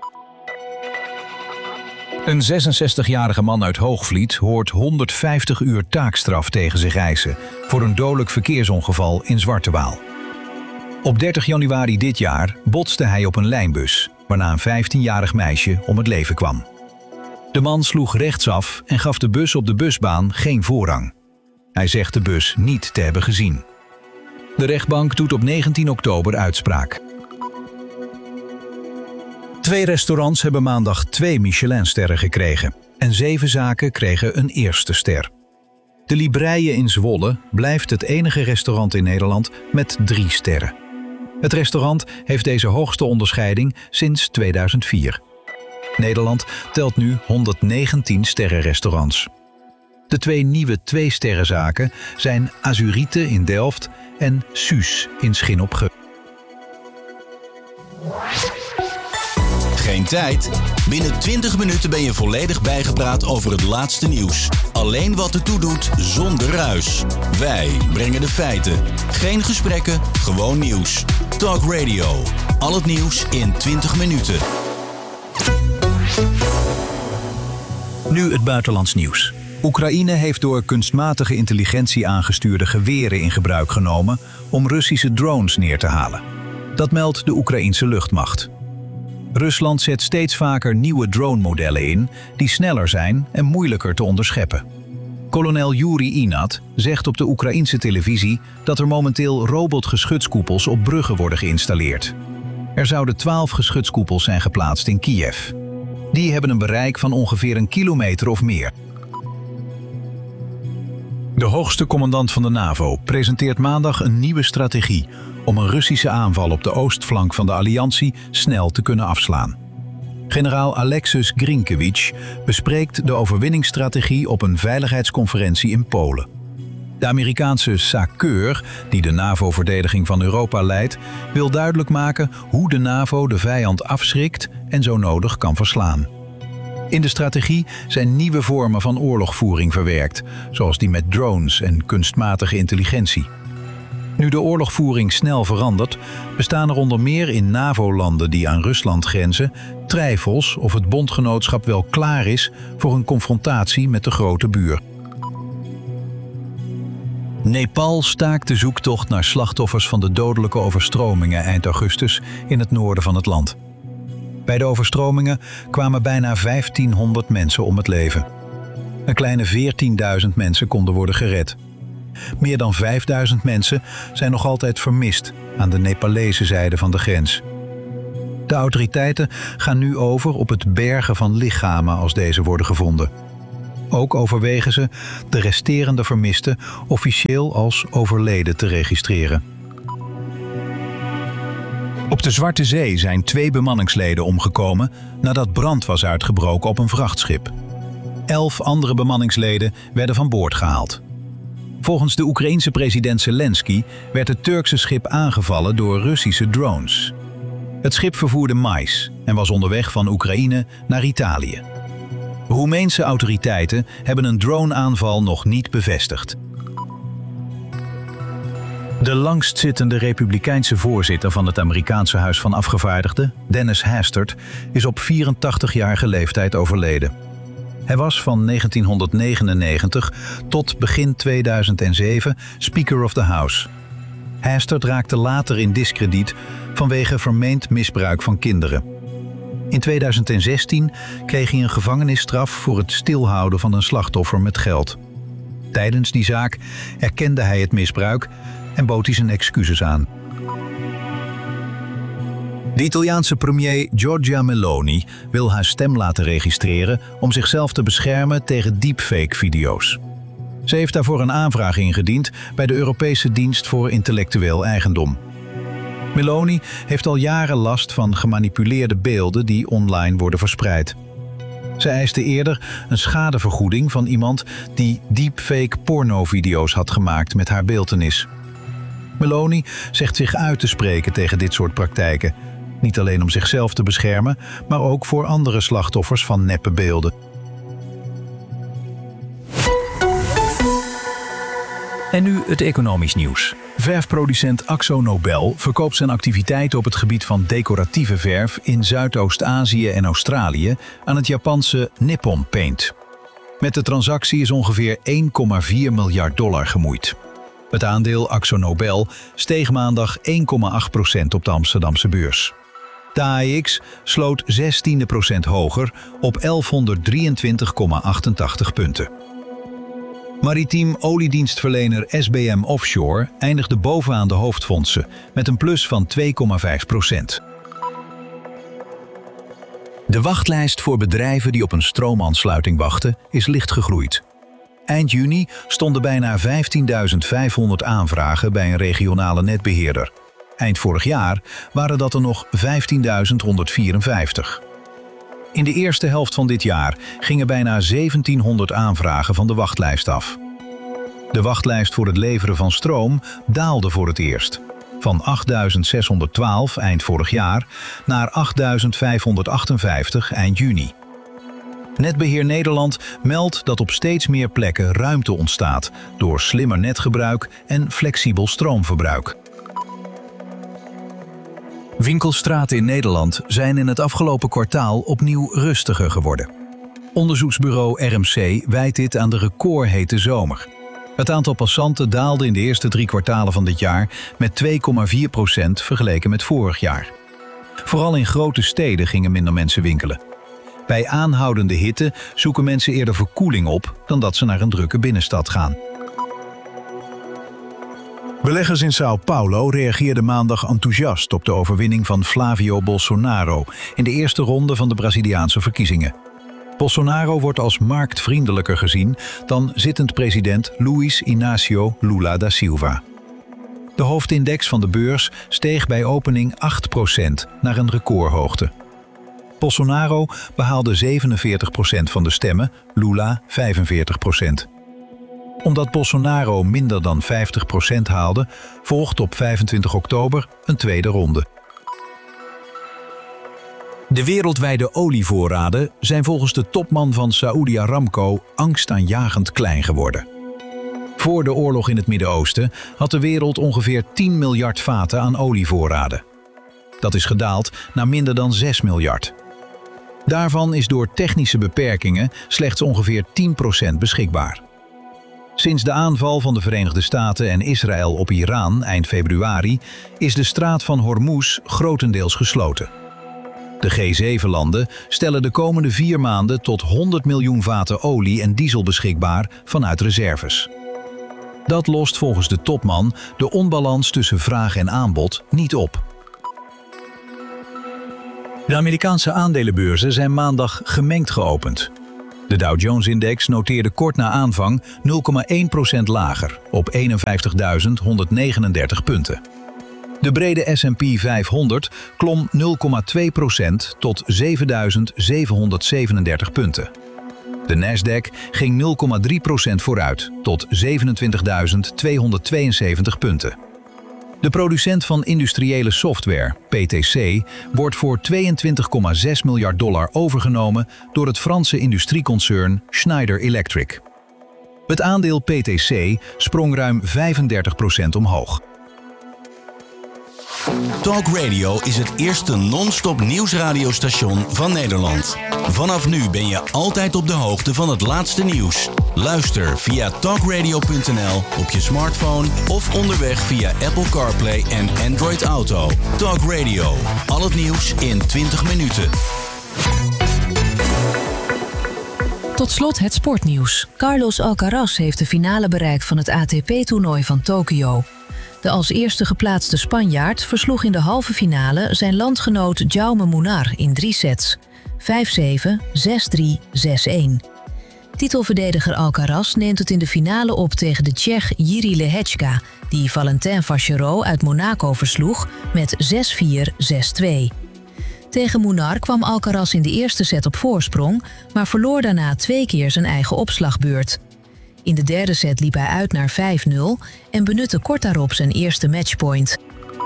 Een zesenzestigjarige man uit Hoogvliet hoort honderdvijftig uur taakstraf tegen zich eisen voor een dodelijk verkeersongeval in Zwartewaal. Op dertig januari dit jaar botste hij op een lijnbus, waarna een vijftienjarig meisje om het leven kwam. De man sloeg rechtsaf en gaf de bus op de busbaan geen voorrang. Hij zegt de bus niet te hebben gezien. De rechtbank doet op negentien oktober uitspraak. Twee restaurants hebben maandag twee Michelinsterren gekregen en zeven zaken kregen een eerste ster. De Libreie in Zwolle blijft het enige restaurant in Nederland met drie sterren. Het restaurant heeft deze hoogste onderscheiding sinds tweeduizend vier. Nederland telt nu honderdnegentien sterrenrestaurants. De twee nieuwe twee-sterrenzaken zijn Azurite in Delft en Suus in Schin op Geul. Geen tijd? Binnen twintig minuten ben je volledig bijgepraat over het laatste nieuws. Alleen wat ertoe doet, zonder ruis. Wij brengen de feiten. Geen gesprekken, gewoon nieuws. Talk Radio. Al het nieuws in twintig minuten. Nu het buitenlands nieuws. Oekraïne heeft door kunstmatige intelligentie aangestuurde geweren in gebruik genomen om Russische drones neer te halen. Dat meldt de Oekraïense luchtmacht. Rusland zet steeds vaker nieuwe drone-modellen in die sneller zijn en moeilijker te onderscheppen. Kolonel Yuri Inat zegt op de Oekraïense televisie dat er momenteel robotgeschutskoepels op bruggen worden geïnstalleerd. Er zouden twaalf geschutskoepels zijn geplaatst in Kiev. Die hebben een bereik van ongeveer een kilometer of meer. De hoogste commandant van de NAVO presenteert maandag een nieuwe strategie om een Russische aanval op de oostflank van de alliantie snel te kunnen afslaan. Generaal Alexis Grinkewicz bespreekt de overwinningsstrategie op een veiligheidsconferentie in Polen. De Amerikaanse SACEUR, die de NAVO-verdediging van Europa leidt, wil duidelijk maken hoe de NAVO de vijand afschrikt en zo nodig kan verslaan. In de strategie zijn nieuwe vormen van oorlogvoering verwerkt, zoals die met drones en kunstmatige intelligentie. Nu de oorlogvoering snel verandert, bestaan er onder meer in NAVO-landen die aan Rusland grenzen twijfels of het bondgenootschap wel klaar is voor een confrontatie met de grote buur. Nepal staakt de zoektocht naar slachtoffers van de dodelijke overstromingen eind augustus in het noorden van het land. Bij de overstromingen kwamen bijna vijftienhonderd mensen om het leven. Een kleine veertienduizend mensen konden worden gered. Meer dan vijfduizend mensen zijn nog altijd vermist aan de Nepalese zijde van de grens. De autoriteiten gaan nu over op het bergen van lichamen als deze worden gevonden. Ook overwegen ze de resterende vermisten officieel als overleden te registreren. Op de Zwarte Zee zijn twee bemanningsleden omgekomen nadat brand was uitgebroken op een vrachtschip. Elf andere bemanningsleden werden van boord gehaald. Volgens de Oekraïense president Zelensky werd het Turkse schip aangevallen door Russische drones. Het schip vervoerde mais en was onderweg van Oekraïne naar Italië. Roemeense autoriteiten hebben een droneaanval nog niet bevestigd. De langstzittende republikeinse voorzitter van het Amerikaanse Huis van Afgevaardigden, Dennis Hastert, is op vierentachtigjarige leeftijd overleden. Hij was van negentienhonderdnegenennegentig tot begin tweeduizend zeven Speaker of the House. Hastert raakte later in diskrediet vanwege vermeend misbruik van kinderen. In tweeduizend zestien kreeg hij een gevangenisstraf voor het stilhouden van een slachtoffer met geld. Tijdens die zaak erkende hij het misbruik en bood hij zijn excuses aan. De Italiaanse premier Giorgia Meloni wil haar stem laten registreren om zichzelf te beschermen tegen deepfake-video's. Ze heeft daarvoor een aanvraag ingediend bij de Europese Dienst voor Intellectueel Eigendom. Meloni heeft al jaren last van gemanipuleerde beelden die online worden verspreid. Ze eiste eerder een schadevergoeding van iemand die deepfake pornovideo's had gemaakt met haar beeltenis. Meloni zegt zich uit te spreken tegen dit soort praktijken. Niet alleen om zichzelf te beschermen, maar ook voor andere slachtoffers van neppe beelden. En nu het economisch nieuws. Verfproducent Akzo Nobel verkoopt zijn activiteiten op het gebied van decoratieve verf in Zuidoost-Azië en Australië aan het Japanse Nippon Paint. Met de transactie is ongeveer één komma vier miljard dollar gemoeid. Het aandeel Akzo Nobel steeg maandag één komma acht procent op de Amsterdamse beurs. De A E X sloot zestiende procent hoger op elfhonderddrieëntwintig komma achtentachtig punten. Maritiem oliedienstverlener S B M Offshore eindigde bovenaan de hoofdfondsen met een plus van twee komma vijf procent. De wachtlijst voor bedrijven die op een stroomaansluiting wachten is licht gegroeid. Eind juni stonden bijna vijftienduizend vijfhonderd aanvragen bij een regionale netbeheerder. Eind vorig jaar waren dat er nog vijftienduizend honderdvierenvijftig. In de eerste helft van dit jaar gingen bijna zeventienhonderd aanvragen van de wachtlijst af. De wachtlijst voor het leveren van stroom daalde voor het eerst. Van achtduizend zeshonderdtwaalf eind vorig jaar naar achtduizend vijfhonderdachtenvijftig eind juni. Netbeheer Nederland meldt dat op steeds meer plekken ruimte ontstaat door slimmer netgebruik en flexibel stroomverbruik. Winkelstraten in Nederland zijn in het afgelopen kwartaal opnieuw rustiger geworden. Onderzoeksbureau R M C wijt dit aan de recordhete zomer. Het aantal passanten daalde in de eerste drie kwartalen van dit jaar met twee komma vier procent vergeleken met vorig jaar. Vooral in grote steden gingen minder mensen winkelen. Bij aanhoudende hitte zoeken mensen eerder verkoeling op dan dat ze naar een drukke binnenstad gaan. Beleggers in São Paulo reageerden maandag enthousiast op de overwinning van Flávio Bolsonaro in de eerste ronde van de Braziliaanse verkiezingen. Bolsonaro wordt als marktvriendelijker gezien dan zittend president Luiz Inácio Lula da Silva. De hoofdindex van de beurs steeg bij opening acht procent naar een recordhoogte. Bolsonaro behaalde zevenenveertig procent van de stemmen, Lula vijfenveertig procent. Omdat Bolsonaro minder dan vijftig procent haalde, volgt op vijfentwintig oktober een tweede ronde. De wereldwijde olievoorraden zijn volgens de topman van Saudi Aramco angstaanjagend klein geworden. Voor de oorlog in het Midden-Oosten had de wereld ongeveer tien miljard vaten aan olievoorraden. Dat is gedaald naar minder dan zes miljard. Daarvan is door technische beperkingen slechts ongeveer tien procent beschikbaar. Sinds de aanval van de Verenigde Staten en Israël op Iran eind februari is de straat van Hormuz grotendeels gesloten. De G zeven landen stellen de komende vier maanden tot honderd miljoen vaten olie en diesel beschikbaar vanuit reserves. Dat lost volgens de topman de onbalans tussen vraag en aanbod niet op. De Amerikaanse aandelenbeurzen zijn maandag gemengd geopend. De Dow Jones-index noteerde kort na aanvang nul komma één procent lager op eenenvijftigduizend honderdnegenendertig punten. De brede S en P vijfhonderd klom nul komma twee procent tot zevenduizend zevenhonderdzevenendertig punten. De Nasdaq ging nul komma drie procent vooruit tot zevenentwintigduizend tweehonderdtweeënzeventig punten. De producent van industriële software, P T C, wordt voor tweeëntwintig komma zes miljard dollar overgenomen door het Franse industrieconcern Schneider Electric. Het aandeel P T C sprong ruim vijfendertig procent omhoog. Talk Radio is het eerste non-stop nieuwsradiostation van Nederland. Vanaf nu ben je altijd op de hoogte van het laatste nieuws. Luister via talkradio punt n l op je smartphone of onderweg via Apple CarPlay en Android Auto. Talk Radio, al het nieuws in twintig minuten. Tot slot het sportnieuws. Carlos Alcaraz heeft de finale bereikt van het A T P-toernooi van Tokio. De als eerste geplaatste Spanjaard versloeg in de halve finale zijn landgenoot Jaume Munar in drie sets. vijf zeven, zes drie, zes een. Titelverdediger Alcaraz neemt het in de finale op tegen de Tsjech Jiří Lehečka, die Valentin Vachereau uit Monaco versloeg met zes vier, zes twee. Tegen Munar kwam Alcaraz in de eerste set op voorsprong, maar verloor daarna twee keer zijn eigen opslagbeurt. In de derde set liep hij uit naar vijf nul en benutte kort daarop zijn eerste matchpoint.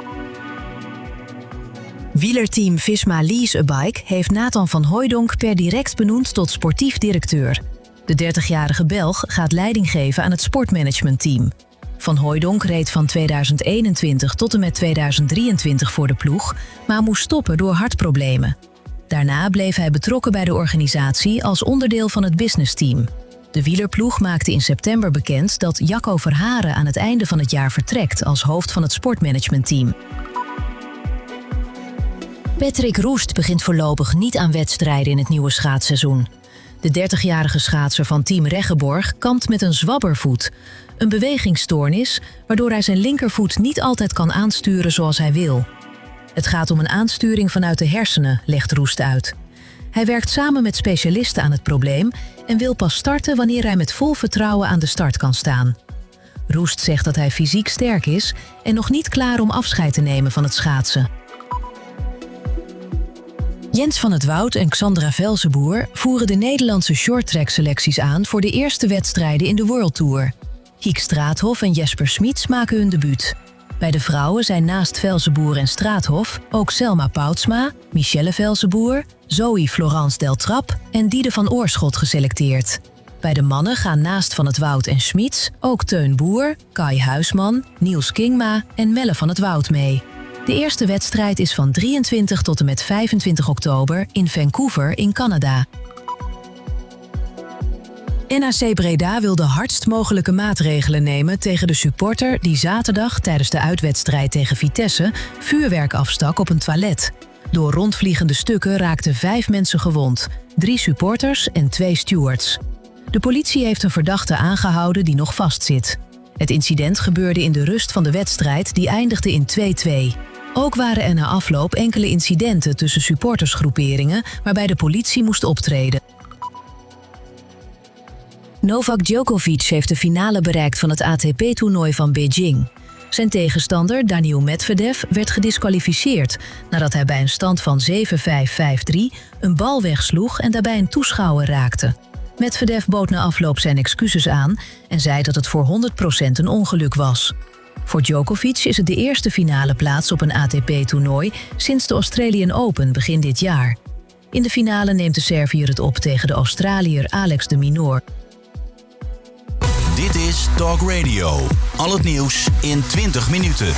Wielerteam Visma Lease a Bike heeft Nathan van Hooijdonk per direct benoemd tot sportief directeur. De dertigjarige Belg gaat leiding geven aan het sportmanagementteam. Van Hooijdonk reed van tweeduizend eenentwintig tot en met tweeduizend drieëntwintig voor de ploeg, maar moest stoppen door hartproblemen. Daarna bleef hij betrokken bij de organisatie als onderdeel van het businessteam. De wielerploeg maakte in september bekend dat Jacco Verharen aan het einde van het jaar vertrekt als hoofd van het sportmanagementteam. Patrick Roest begint voorlopig niet aan wedstrijden in het nieuwe schaatsseizoen. De dertigjarige schaatser van Team Reggeborg kampt met een zwabbervoet, een bewegingsstoornis waardoor hij zijn linkervoet niet altijd kan aansturen zoals hij wil. Het gaat om een aansturing vanuit de hersenen, legt Roest uit. Hij werkt samen met specialisten aan het probleem en wil pas starten wanneer hij met vol vertrouwen aan de start kan staan. Roest zegt dat hij fysiek sterk is en nog niet klaar om afscheid te nemen van het schaatsen. Jens van het Woud en Xandra Velzenboer voeren de Nederlandse shorttrack-selecties aan voor de eerste wedstrijden in de World Tour. Hiek Straathof en Jesper Smits maken hun debuut. Bij de vrouwen zijn naast Velzenboer en Straathof ook Selma Poutsma, Michelle Velzenboer, Zoe Florence Deltrap en Diede van Oorschot geselecteerd. Bij de mannen gaan naast Van het Woud en Smits ook Teun Boer, Kai Huisman, Niels Kingma en Melle van het Woud mee. De eerste wedstrijd is van drieëntwintig tot en met vijfentwintig oktober in Vancouver in Canada. N A C Breda wil de hardst mogelijke maatregelen nemen tegen de supporter die zaterdag tijdens de uitwedstrijd tegen Vitesse vuurwerk afstak op een toilet. Door rondvliegende stukken raakten vijf mensen gewond, drie supporters en twee stewards. De politie heeft een verdachte aangehouden die nog vastzit. Het incident gebeurde in de rust van de wedstrijd die eindigde in twee twee. Ook waren er na afloop enkele incidenten tussen supportersgroeperingen waarbij de politie moest optreden. Novak Djokovic heeft de finale bereikt van het A T P-toernooi van Beijing. Zijn tegenstander Daniil Medvedev werd gediskwalificeerd nadat hij bij een stand van zeven vijf, vijf drie een bal wegsloeg en daarbij een toeschouwer raakte. Medvedev bood na afloop zijn excuses aan en zei dat het voor honderd procent een ongeluk was. Voor Djokovic is het de eerste finale plaats op een A T P-toernooi sinds de Australian Open begin dit jaar. In de finale neemt de Serviër het op tegen de Australiër Alex de Minaur. Dit is Talk Radio. Al het nieuws in twintig minuten.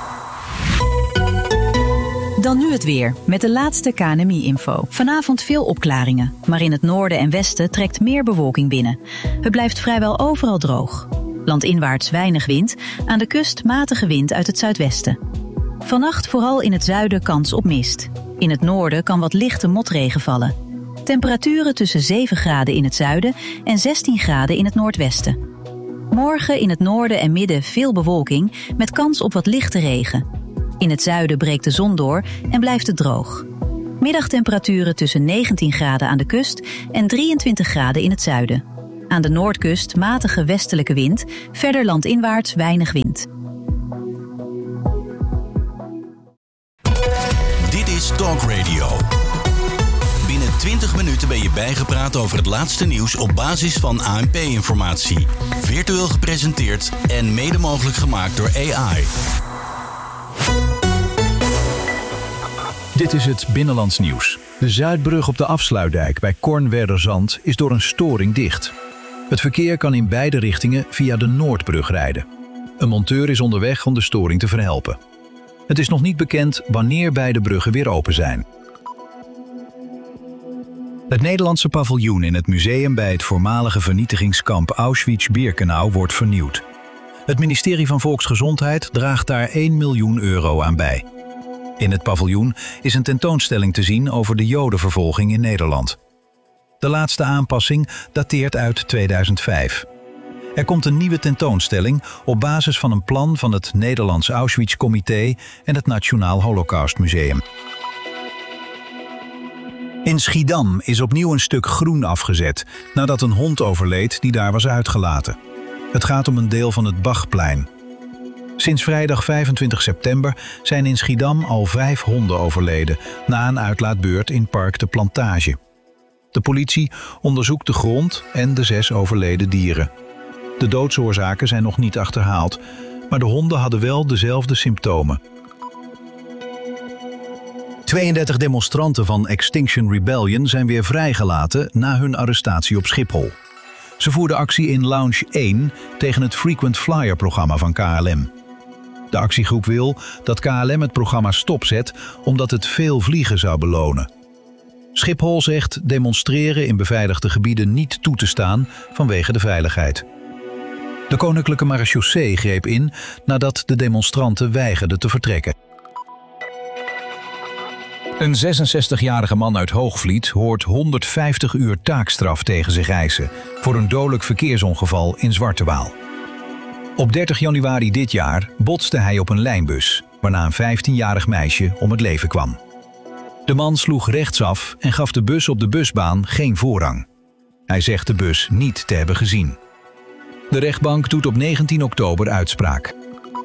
Dan nu het weer, met de laatste K N M I-info. Vanavond veel opklaringen, maar in het noorden en westen trekt meer bewolking binnen. Het blijft vrijwel overal droog. Landinwaarts weinig wind, aan de kust matige wind uit het zuidwesten. Vannacht vooral in het zuiden kans op mist. In het noorden kan wat lichte motregen vallen. Temperaturen tussen zeven graden in het zuiden en zestien graden in het noordwesten. Morgen in het noorden en midden veel bewolking met kans op wat lichte regen. In het zuiden breekt de zon door en blijft het droog. Middagtemperaturen tussen negentien graden aan de kust en drieëntwintig graden in het zuiden. Aan de noordkust matige westelijke wind, verder landinwaarts weinig wind. Dit is Talk Radio. Binnen twintig minuten ben je bijgepraat over het laatste nieuws op basis van A N P-informatie. Virtueel gepresenteerd en mede mogelijk gemaakt door A I. Dit is het Binnenlands nieuws. De Zuidbrug op de Afsluitdijk bij Kornwerderzand is door een storing dicht. Het verkeer kan in beide richtingen via de Noordbrug rijden. Een monteur is onderweg om de storing te verhelpen. Het is nog niet bekend wanneer beide bruggen weer open zijn. Het Nederlandse paviljoen in het museum bij het voormalige vernietigingskamp Auschwitz-Birkenau wordt vernieuwd. Het ministerie van Volksgezondheid draagt daar één miljoen euro aan bij. In het paviljoen is een tentoonstelling te zien over de Jodenvervolging in Nederland. De laatste aanpassing dateert uit tweeduizend vijf. Er komt een nieuwe tentoonstelling op basis van een plan van het Nederlands Auschwitz-comité en het Nationaal Holocaustmuseum. In Schiedam is opnieuw een stuk groen afgezet nadat een hond overleed die daar was uitgelaten. Het gaat om een deel van het Bachplein. Sinds vrijdag vijfentwintig september zijn in Schiedam al vijf honden overleden na een uitlaatbeurt in Park de Plantage. De politie onderzoekt de grond en de zes overleden dieren. De doodsoorzaken zijn nog niet achterhaald, maar de honden hadden wel dezelfde symptomen. tweeëndertig demonstranten van Extinction Rebellion zijn weer vrijgelaten na hun arrestatie op Schiphol. Ze voerden actie in Lounge één tegen het Frequent Flyer-programma van K L M. De actiegroep wil dat K L M het programma stopzet omdat het veel vliegen zou belonen. Schiphol zegt demonstreren in beveiligde gebieden niet toe te staan vanwege de veiligheid. De Koninklijke Marechaussee greep in nadat de demonstranten weigerden te vertrekken. Een zesenzestigjarige man uit Hoogvliet hoort honderdvijftig uur taakstraf tegen zich eisen voor een dodelijk verkeersongeval in Zwartewaal. Op dertig januari dit jaar botste hij op een lijnbus, waarna een vijftienjarig meisje om het leven kwam. De man sloeg rechtsaf en gaf de bus op de busbaan geen voorrang. Hij zegt de bus niet te hebben gezien. De rechtbank doet op negentien oktober uitspraak.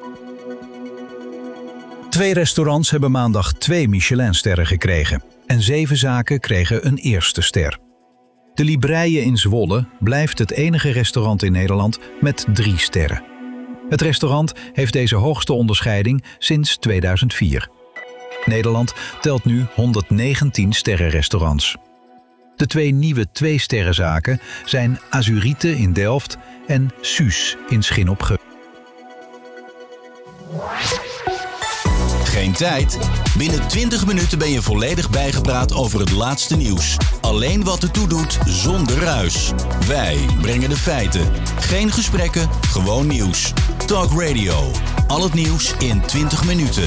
Twee restaurants hebben maandag twee Michelinsterren gekregen en zeven zaken kregen een eerste ster. De Libreie in Zwolle blijft het enige restaurant in Nederland met drie sterren. Het restaurant heeft deze hoogste onderscheiding sinds tweeduizend vier. Nederland telt nu honderdnegentien sterrenrestaurants. De twee nieuwe twee-sterrenzaken zijn Azurite in Delft en Suus in Schin op Geul. Geen tijd? Binnen twintig minuten ben je volledig bijgepraat over het laatste nieuws. Alleen wat ertoe doet, zonder ruis. Wij brengen de feiten. Geen gesprekken, gewoon nieuws. Talk Radio. Al het nieuws in twintig minuten.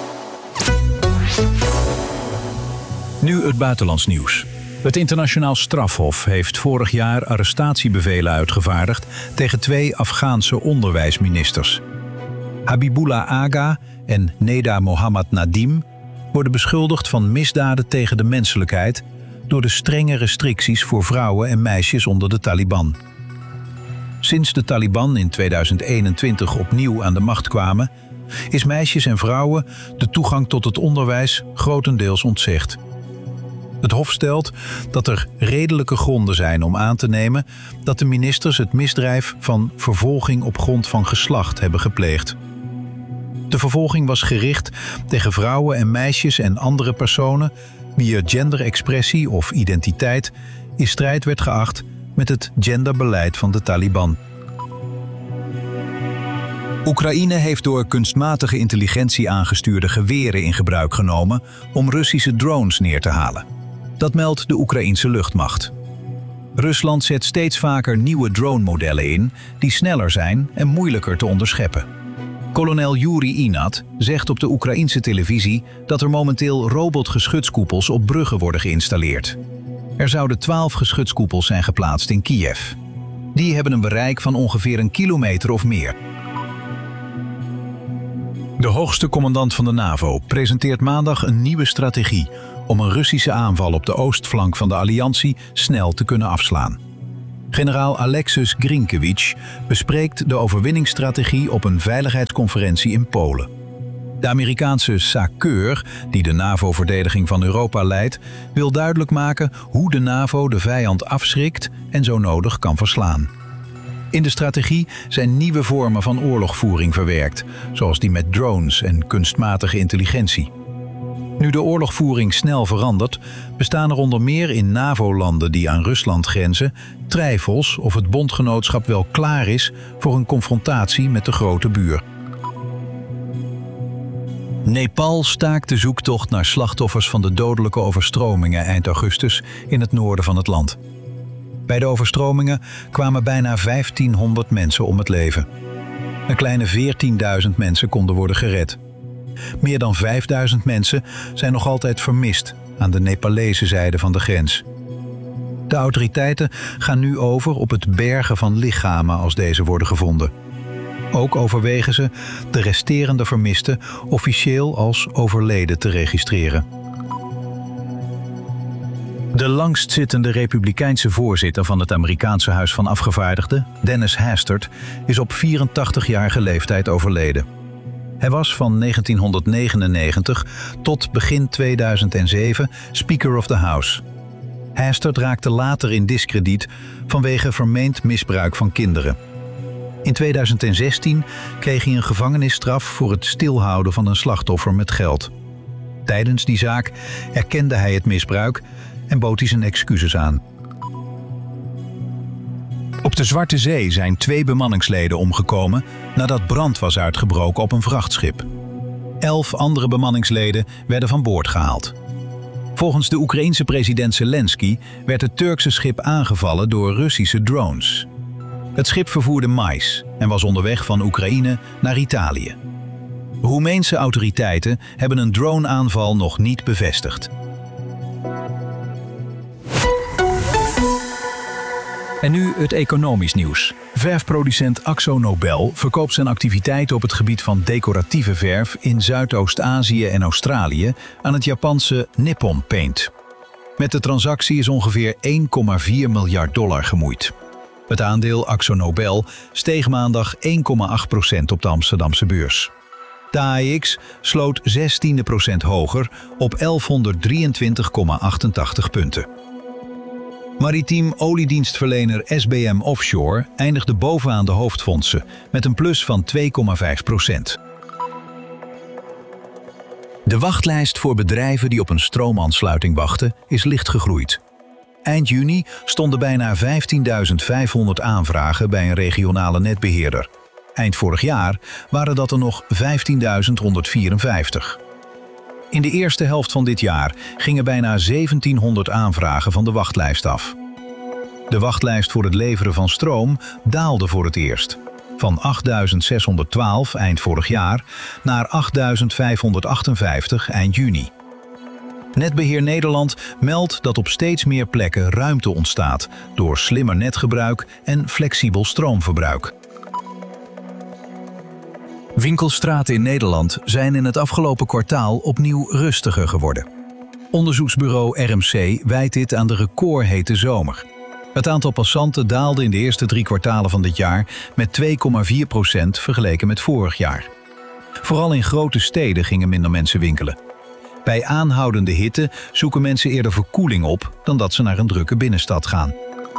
Nu het buitenlands nieuws. Het Internationaal Strafhof heeft vorig jaar arrestatiebevelen uitgevaardigd tegen twee Afghaanse onderwijsministers. Habibullah Aga en Neda Mohammad Nadim worden beschuldigd van misdaden tegen de menselijkheid door de strenge restricties voor vrouwen en meisjes onder de Taliban. Sinds de Taliban in tweeduizend eenentwintig opnieuw aan de macht kwamen, is meisjes en vrouwen de toegang tot het onderwijs grotendeels ontzegd. Het Hof stelt dat er redelijke gronden zijn om aan te nemen dat de ministers het misdrijf van vervolging op grond van geslacht hebben gepleegd. De vervolging was gericht tegen vrouwen en meisjes en andere personen wier genderexpressie of identiteit in strijd werd geacht met het genderbeleid van de Taliban. Oekraïne heeft door kunstmatige intelligentie aangestuurde geweren in gebruik genomen om Russische drones neer te halen. Dat meldt de Oekraïense luchtmacht. Rusland zet steeds vaker nieuwe drone-modellen in die sneller zijn en moeilijker te onderscheppen. Kolonel Yuri Inat zegt op de Oekraïense televisie dat er momenteel robotgeschutskoepels op bruggen worden geïnstalleerd. Er zouden twaalf geschutskoepels zijn geplaatst in Kiev. Die hebben een bereik van ongeveer een kilometer of meer. De hoogste commandant van de NAVO presenteert maandag een nieuwe strategie om een Russische aanval op de oostflank van de alliantie snel te kunnen afslaan. Generaal Alexis Grinkewicz bespreekt de overwinningsstrategie op een veiligheidsconferentie in Polen. De Amerikaanse SACEUR, die de NAVO-verdediging van Europa leidt, wil duidelijk maken hoe de NAVO de vijand afschrikt en zo nodig kan verslaan. In de strategie zijn nieuwe vormen van oorlogvoering verwerkt, zoals die met drones en kunstmatige intelligentie. Nu de oorlogvoering snel verandert, bestaan er onder meer in NAVO-landen die aan Rusland grenzen twijfels of het bondgenootschap wel klaar is voor een confrontatie met de grote buur. Nepal staakt de zoektocht naar slachtoffers van de dodelijke overstromingen eind augustus in het noorden van het land. Bij de overstromingen kwamen bijna vijftienhonderd mensen om het leven. Een kleine veertienduizend mensen konden worden gered. Meer dan vijfduizend mensen zijn nog altijd vermist aan de Nepalese zijde van de grens. De autoriteiten gaan nu over op het bergen van lichamen als deze worden gevonden. Ook overwegen ze de resterende vermisten officieel als overleden te registreren. De langstzittende republikeinse voorzitter van het Amerikaanse Huis van Afgevaardigden, Dennis Hastert, is op vierentachtigjarige leeftijd overleden. Hij was van negentienhonderdnegenennegentig tot begin tweeduizend zeven Speaker of the House. Hastert raakte later in diskrediet vanwege vermeend misbruik van kinderen. In tweeduizend zestien kreeg hij een gevangenisstraf voor het stilhouden van een slachtoffer met geld. Tijdens die zaak erkende hij het misbruik en bood hij zijn excuses aan. Op de Zwarte Zee zijn twee bemanningsleden omgekomen nadat brand was uitgebroken op een vrachtschip. Elf andere bemanningsleden werden van boord gehaald. Volgens de Oekraïense president Zelensky werd het Turkse schip aangevallen door Russische drones. Het schip vervoerde mais en was onderweg van Oekraïne naar Italië. Roemeense autoriteiten hebben een droneaanval nog niet bevestigd. En nu het economisch nieuws. Verfproducent Akzo Nobel verkoopt zijn activiteiten op het gebied van decoratieve verf in Zuidoost-Azië en Australië aan het Japanse Nippon Paint. Met de transactie is ongeveer één komma vier miljard dollar gemoeid. Het aandeel Akzo Nobel steeg maandag één komma acht procent op de Amsterdamse beurs. De A E X sloot zestien procent hoger op elfhonderddrieëntwintig komma achtentachtig punten. Maritiem oliedienstverlener S B M Offshore eindigde bovenaan de hoofdfondsen met een plus van twee komma vijf procent. De wachtlijst voor bedrijven die op een stroomaansluiting wachten is licht gegroeid. Eind juni stonden bijna vijftienduizend vijfhonderd aanvragen bij een regionale netbeheerder. Eind vorig jaar waren dat er nog vijftienduizend honderdvierenvijftig. In de eerste helft van dit jaar gingen bijna zeventienhonderd aanvragen van de wachtlijst af. De wachtlijst voor het leveren van stroom daalde voor het eerst. Van achtduizend zeshonderdtwaalf eind vorig jaar naar achtduizend vijfhonderdachtenvijftig eind juni. Netbeheer Nederland meldt dat op steeds meer plekken ruimte ontstaat door slimmer netgebruik en flexibel stroomverbruik. Winkelstraten in Nederland zijn in het afgelopen kwartaal opnieuw rustiger geworden. Onderzoeksbureau R M C wijt dit aan de recordhete zomer. Het aantal passanten daalde in de eerste drie kwartalen van dit jaar met twee komma vier procent vergeleken met vorig jaar. Vooral in grote steden gingen minder mensen winkelen. Bij aanhoudende hitte zoeken mensen eerder verkoeling op dan dat ze naar een drukke binnenstad gaan.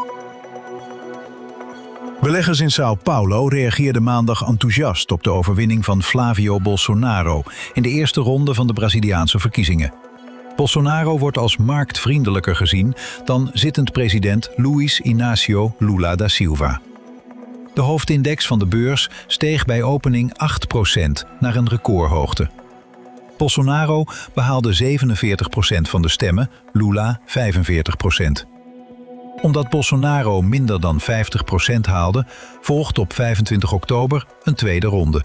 Beleggers in Sao Paulo reageerden maandag enthousiast op de overwinning van Flavio Bolsonaro in de eerste ronde van de Braziliaanse verkiezingen. Bolsonaro wordt als marktvriendelijker gezien dan zittend president Luiz Inácio Lula da Silva. De hoofdindex van de beurs steeg bij opening acht procent naar een recordhoogte. Bolsonaro behaalde zevenenveertig procent van de stemmen, Lula vijfenveertig procent. Omdat Bolsonaro minder dan vijftig procent haalde, volgt op vijfentwintig oktober een tweede ronde.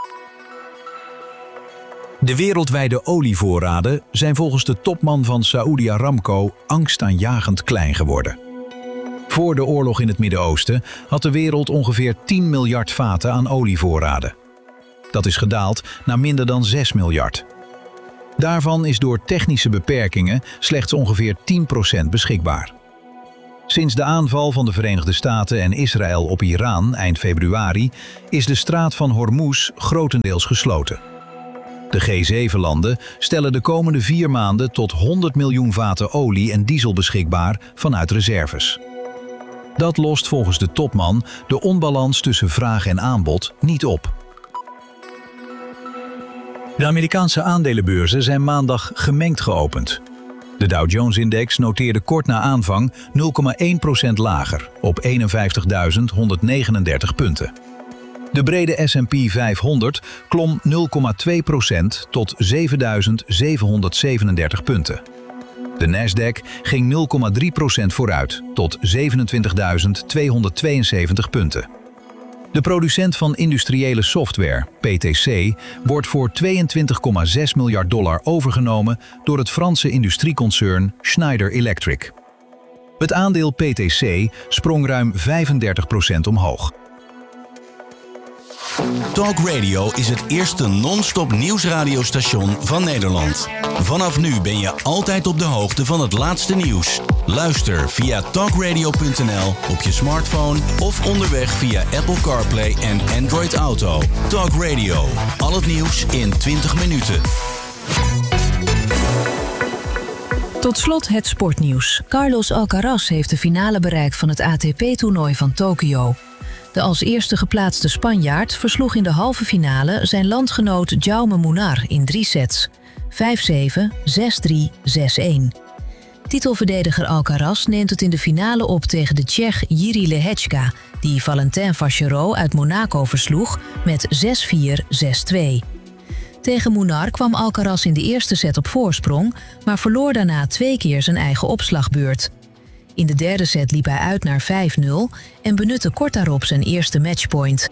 De wereldwijde olievoorraden zijn volgens de topman van Saudi Aramco angstaanjagend klein geworden. Voor de oorlog in het Midden-Oosten had de wereld ongeveer tien miljard vaten aan olievoorraden. Dat is gedaald naar minder dan zes miljard. Daarvan is door technische beperkingen slechts ongeveer tien procent beschikbaar. Sinds de aanval van de Verenigde Staten en Israël op Iran eind februari is de straat van Hormuz grotendeels gesloten. De G zeven landen stellen de komende vier maanden tot honderd miljoen vaten olie en diesel beschikbaar vanuit reserves. Dat lost volgens de topman de onbalans tussen vraag en aanbod niet op. De Amerikaanse aandelenbeurzen zijn maandag gemengd geopend. De Dow Jones-index noteerde kort na aanvang nul komma één procent lager op eenenvijftigduizend honderdnegenendertig punten. De brede S en P vijfhonderd klom nul komma twee procent tot zevenduizend zevenhonderdzevenendertig punten. De Nasdaq ging nul komma drie procent vooruit tot zevenentwintigduizend tweehonderdtweeënzeventig punten. De producent van industriële software, P T C, wordt voor tweeëntwintig komma zes miljard dollar overgenomen door het Franse industrieconcern Schneider Electric. Het aandeel P T C sprong ruim vijfendertig procent omhoog. Talk Radio is het eerste non-stop nieuwsradiostation van Nederland. Vanaf nu ben je altijd op de hoogte van het laatste nieuws. Luister via talk radio punt n l op je smartphone of onderweg via Apple CarPlay en Android Auto. Talk Radio, al het nieuws in twintig minuten. Tot slot het sportnieuws. Carlos Alcaraz heeft de finale bereikt van het A T P-toernooi van Tokio. De als eerste geplaatste Spanjaard versloeg in de halve finale zijn landgenoot Jaume Munar in drie sets. vijf zeven, zes drie, zes een. Titelverdediger Alcaraz neemt het in de finale op tegen de Tsjech Jiří Lehečka, die Valentin Vachereau uit Monaco versloeg met zes vier, zes twee. Tegen Munar kwam Alcaraz in de eerste set op voorsprong, maar verloor daarna twee keer zijn eigen opslagbeurt. In de derde set liep hij uit naar vijf nul en benutte kort daarop zijn eerste matchpoint.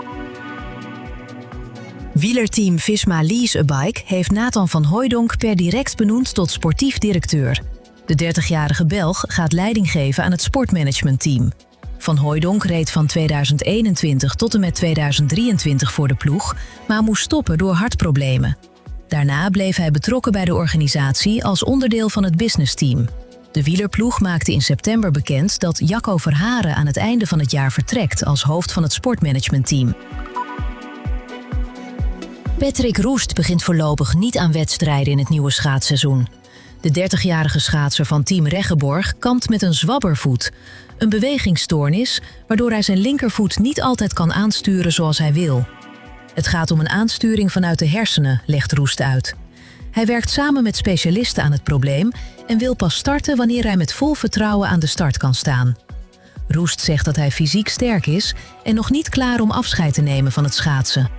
Wielerteam Visma Lease a Bike heeft Nathan van Hooijdonk per direct benoemd tot sportief directeur. De dertigjarige Belg gaat leiding geven aan het sportmanagementteam. Van Hooijdonk reed van tweeduizend eenentwintig tot en met tweeduizend drieëntwintig voor de ploeg, maar moest stoppen door hartproblemen. Daarna bleef hij betrokken bij de organisatie als onderdeel van het businessteam. De wielerploeg maakte in september bekend dat Jacco Verharen aan het einde van het jaar vertrekt als hoofd van het sportmanagementteam. Patrick Roest begint voorlopig niet aan wedstrijden in het nieuwe schaatsseizoen. De dertigjarige schaatser van Team Reggeborg kampt met een zwabbervoet, een bewegingsstoornis waardoor hij zijn linkervoet niet altijd kan aansturen zoals hij wil. Het gaat om een aansturing vanuit de hersenen, legt Roest uit. Hij werkt samen met specialisten aan het probleem en wil pas starten wanneer hij met vol vertrouwen aan de start kan staan. Roest zegt dat hij fysiek sterk is en nog niet klaar om afscheid te nemen van het schaatsen.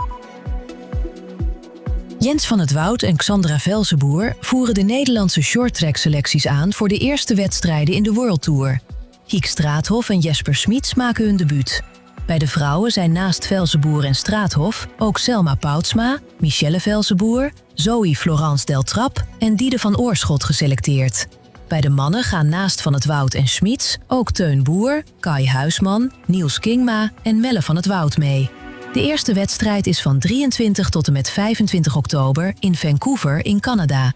Jens van het Woud en Xandra Velzenboer voeren de Nederlandse shorttrack-selecties aan voor de eerste wedstrijden in de World Tour. Hiek Straathof en Jesper Smits maken hun debuut. Bij de vrouwen zijn naast Velzenboer en Straathof ook Selma Poutsma, Michelle Velzenboer, Zoe Florence Deltrap en Diede van Oorschot geselecteerd. Bij de mannen gaan naast Van het Woud en Smits ook Teun Boer, Kai Huisman, Niels Kingma en Melle van het Woud mee. De eerste wedstrijd is van drieëntwintig tot en met vijfentwintig oktober in Vancouver in Canada.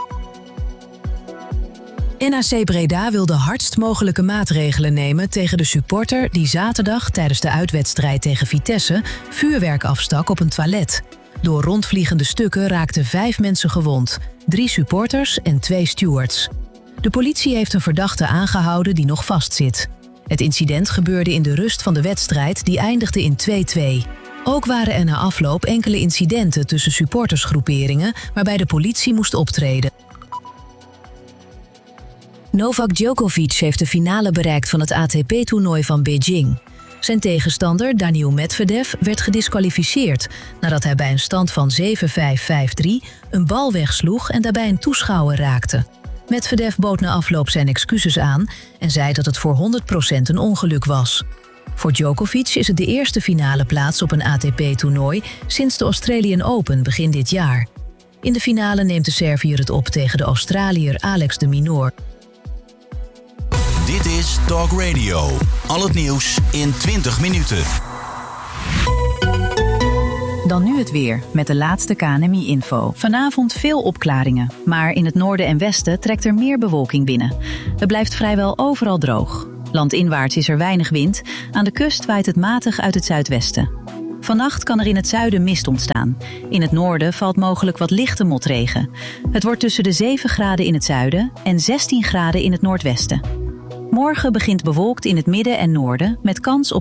N A C Breda wil de hardst mogelijke maatregelen nemen tegen de supporter die zaterdag tijdens de uitwedstrijd tegen Vitesse vuurwerk afstak op een toilet. Door rondvliegende stukken raakten vijf mensen gewond, drie supporters en twee stewards. De politie heeft een verdachte aangehouden die nog vastzit. Het incident gebeurde in de rust van de wedstrijd die eindigde in twee twee. Ook waren er na afloop enkele incidenten tussen supportersgroeperingen waarbij de politie moest optreden. Novak Djokovic heeft de finale bereikt van het A T P-toernooi van Beijing. Zijn tegenstander Daniil Medvedev werd gediskwalificeerd nadat hij bij een stand van zeven vijf, vijf drie een bal wegsloeg en daarbij een toeschouwer raakte. Medvedev bood na afloop zijn excuses aan en zei dat het voor honderd procent een ongeluk was. Voor Djokovic is het de eerste finale plaats op een A T P-toernooi sinds de Australian Open begin dit jaar. In de finale neemt de Serviër het op tegen de Australiër Alex de Minaur. Dit is Talk Radio. Al het nieuws in twintig minuten. Dan nu het weer, met de laatste K N M I-info. Vanavond veel opklaringen, maar in het noorden en westen trekt er meer bewolking binnen. Het blijft vrijwel overal droog. Landinwaarts is er weinig wind, aan de kust waait het matig uit het zuidwesten. Vannacht kan er in het zuiden mist ontstaan. In het noorden valt mogelijk wat lichte motregen. Het wordt tussen de zeven graden in het zuiden en zestien graden in het noordwesten. Morgen begint bewolkt in het midden en noorden met kans op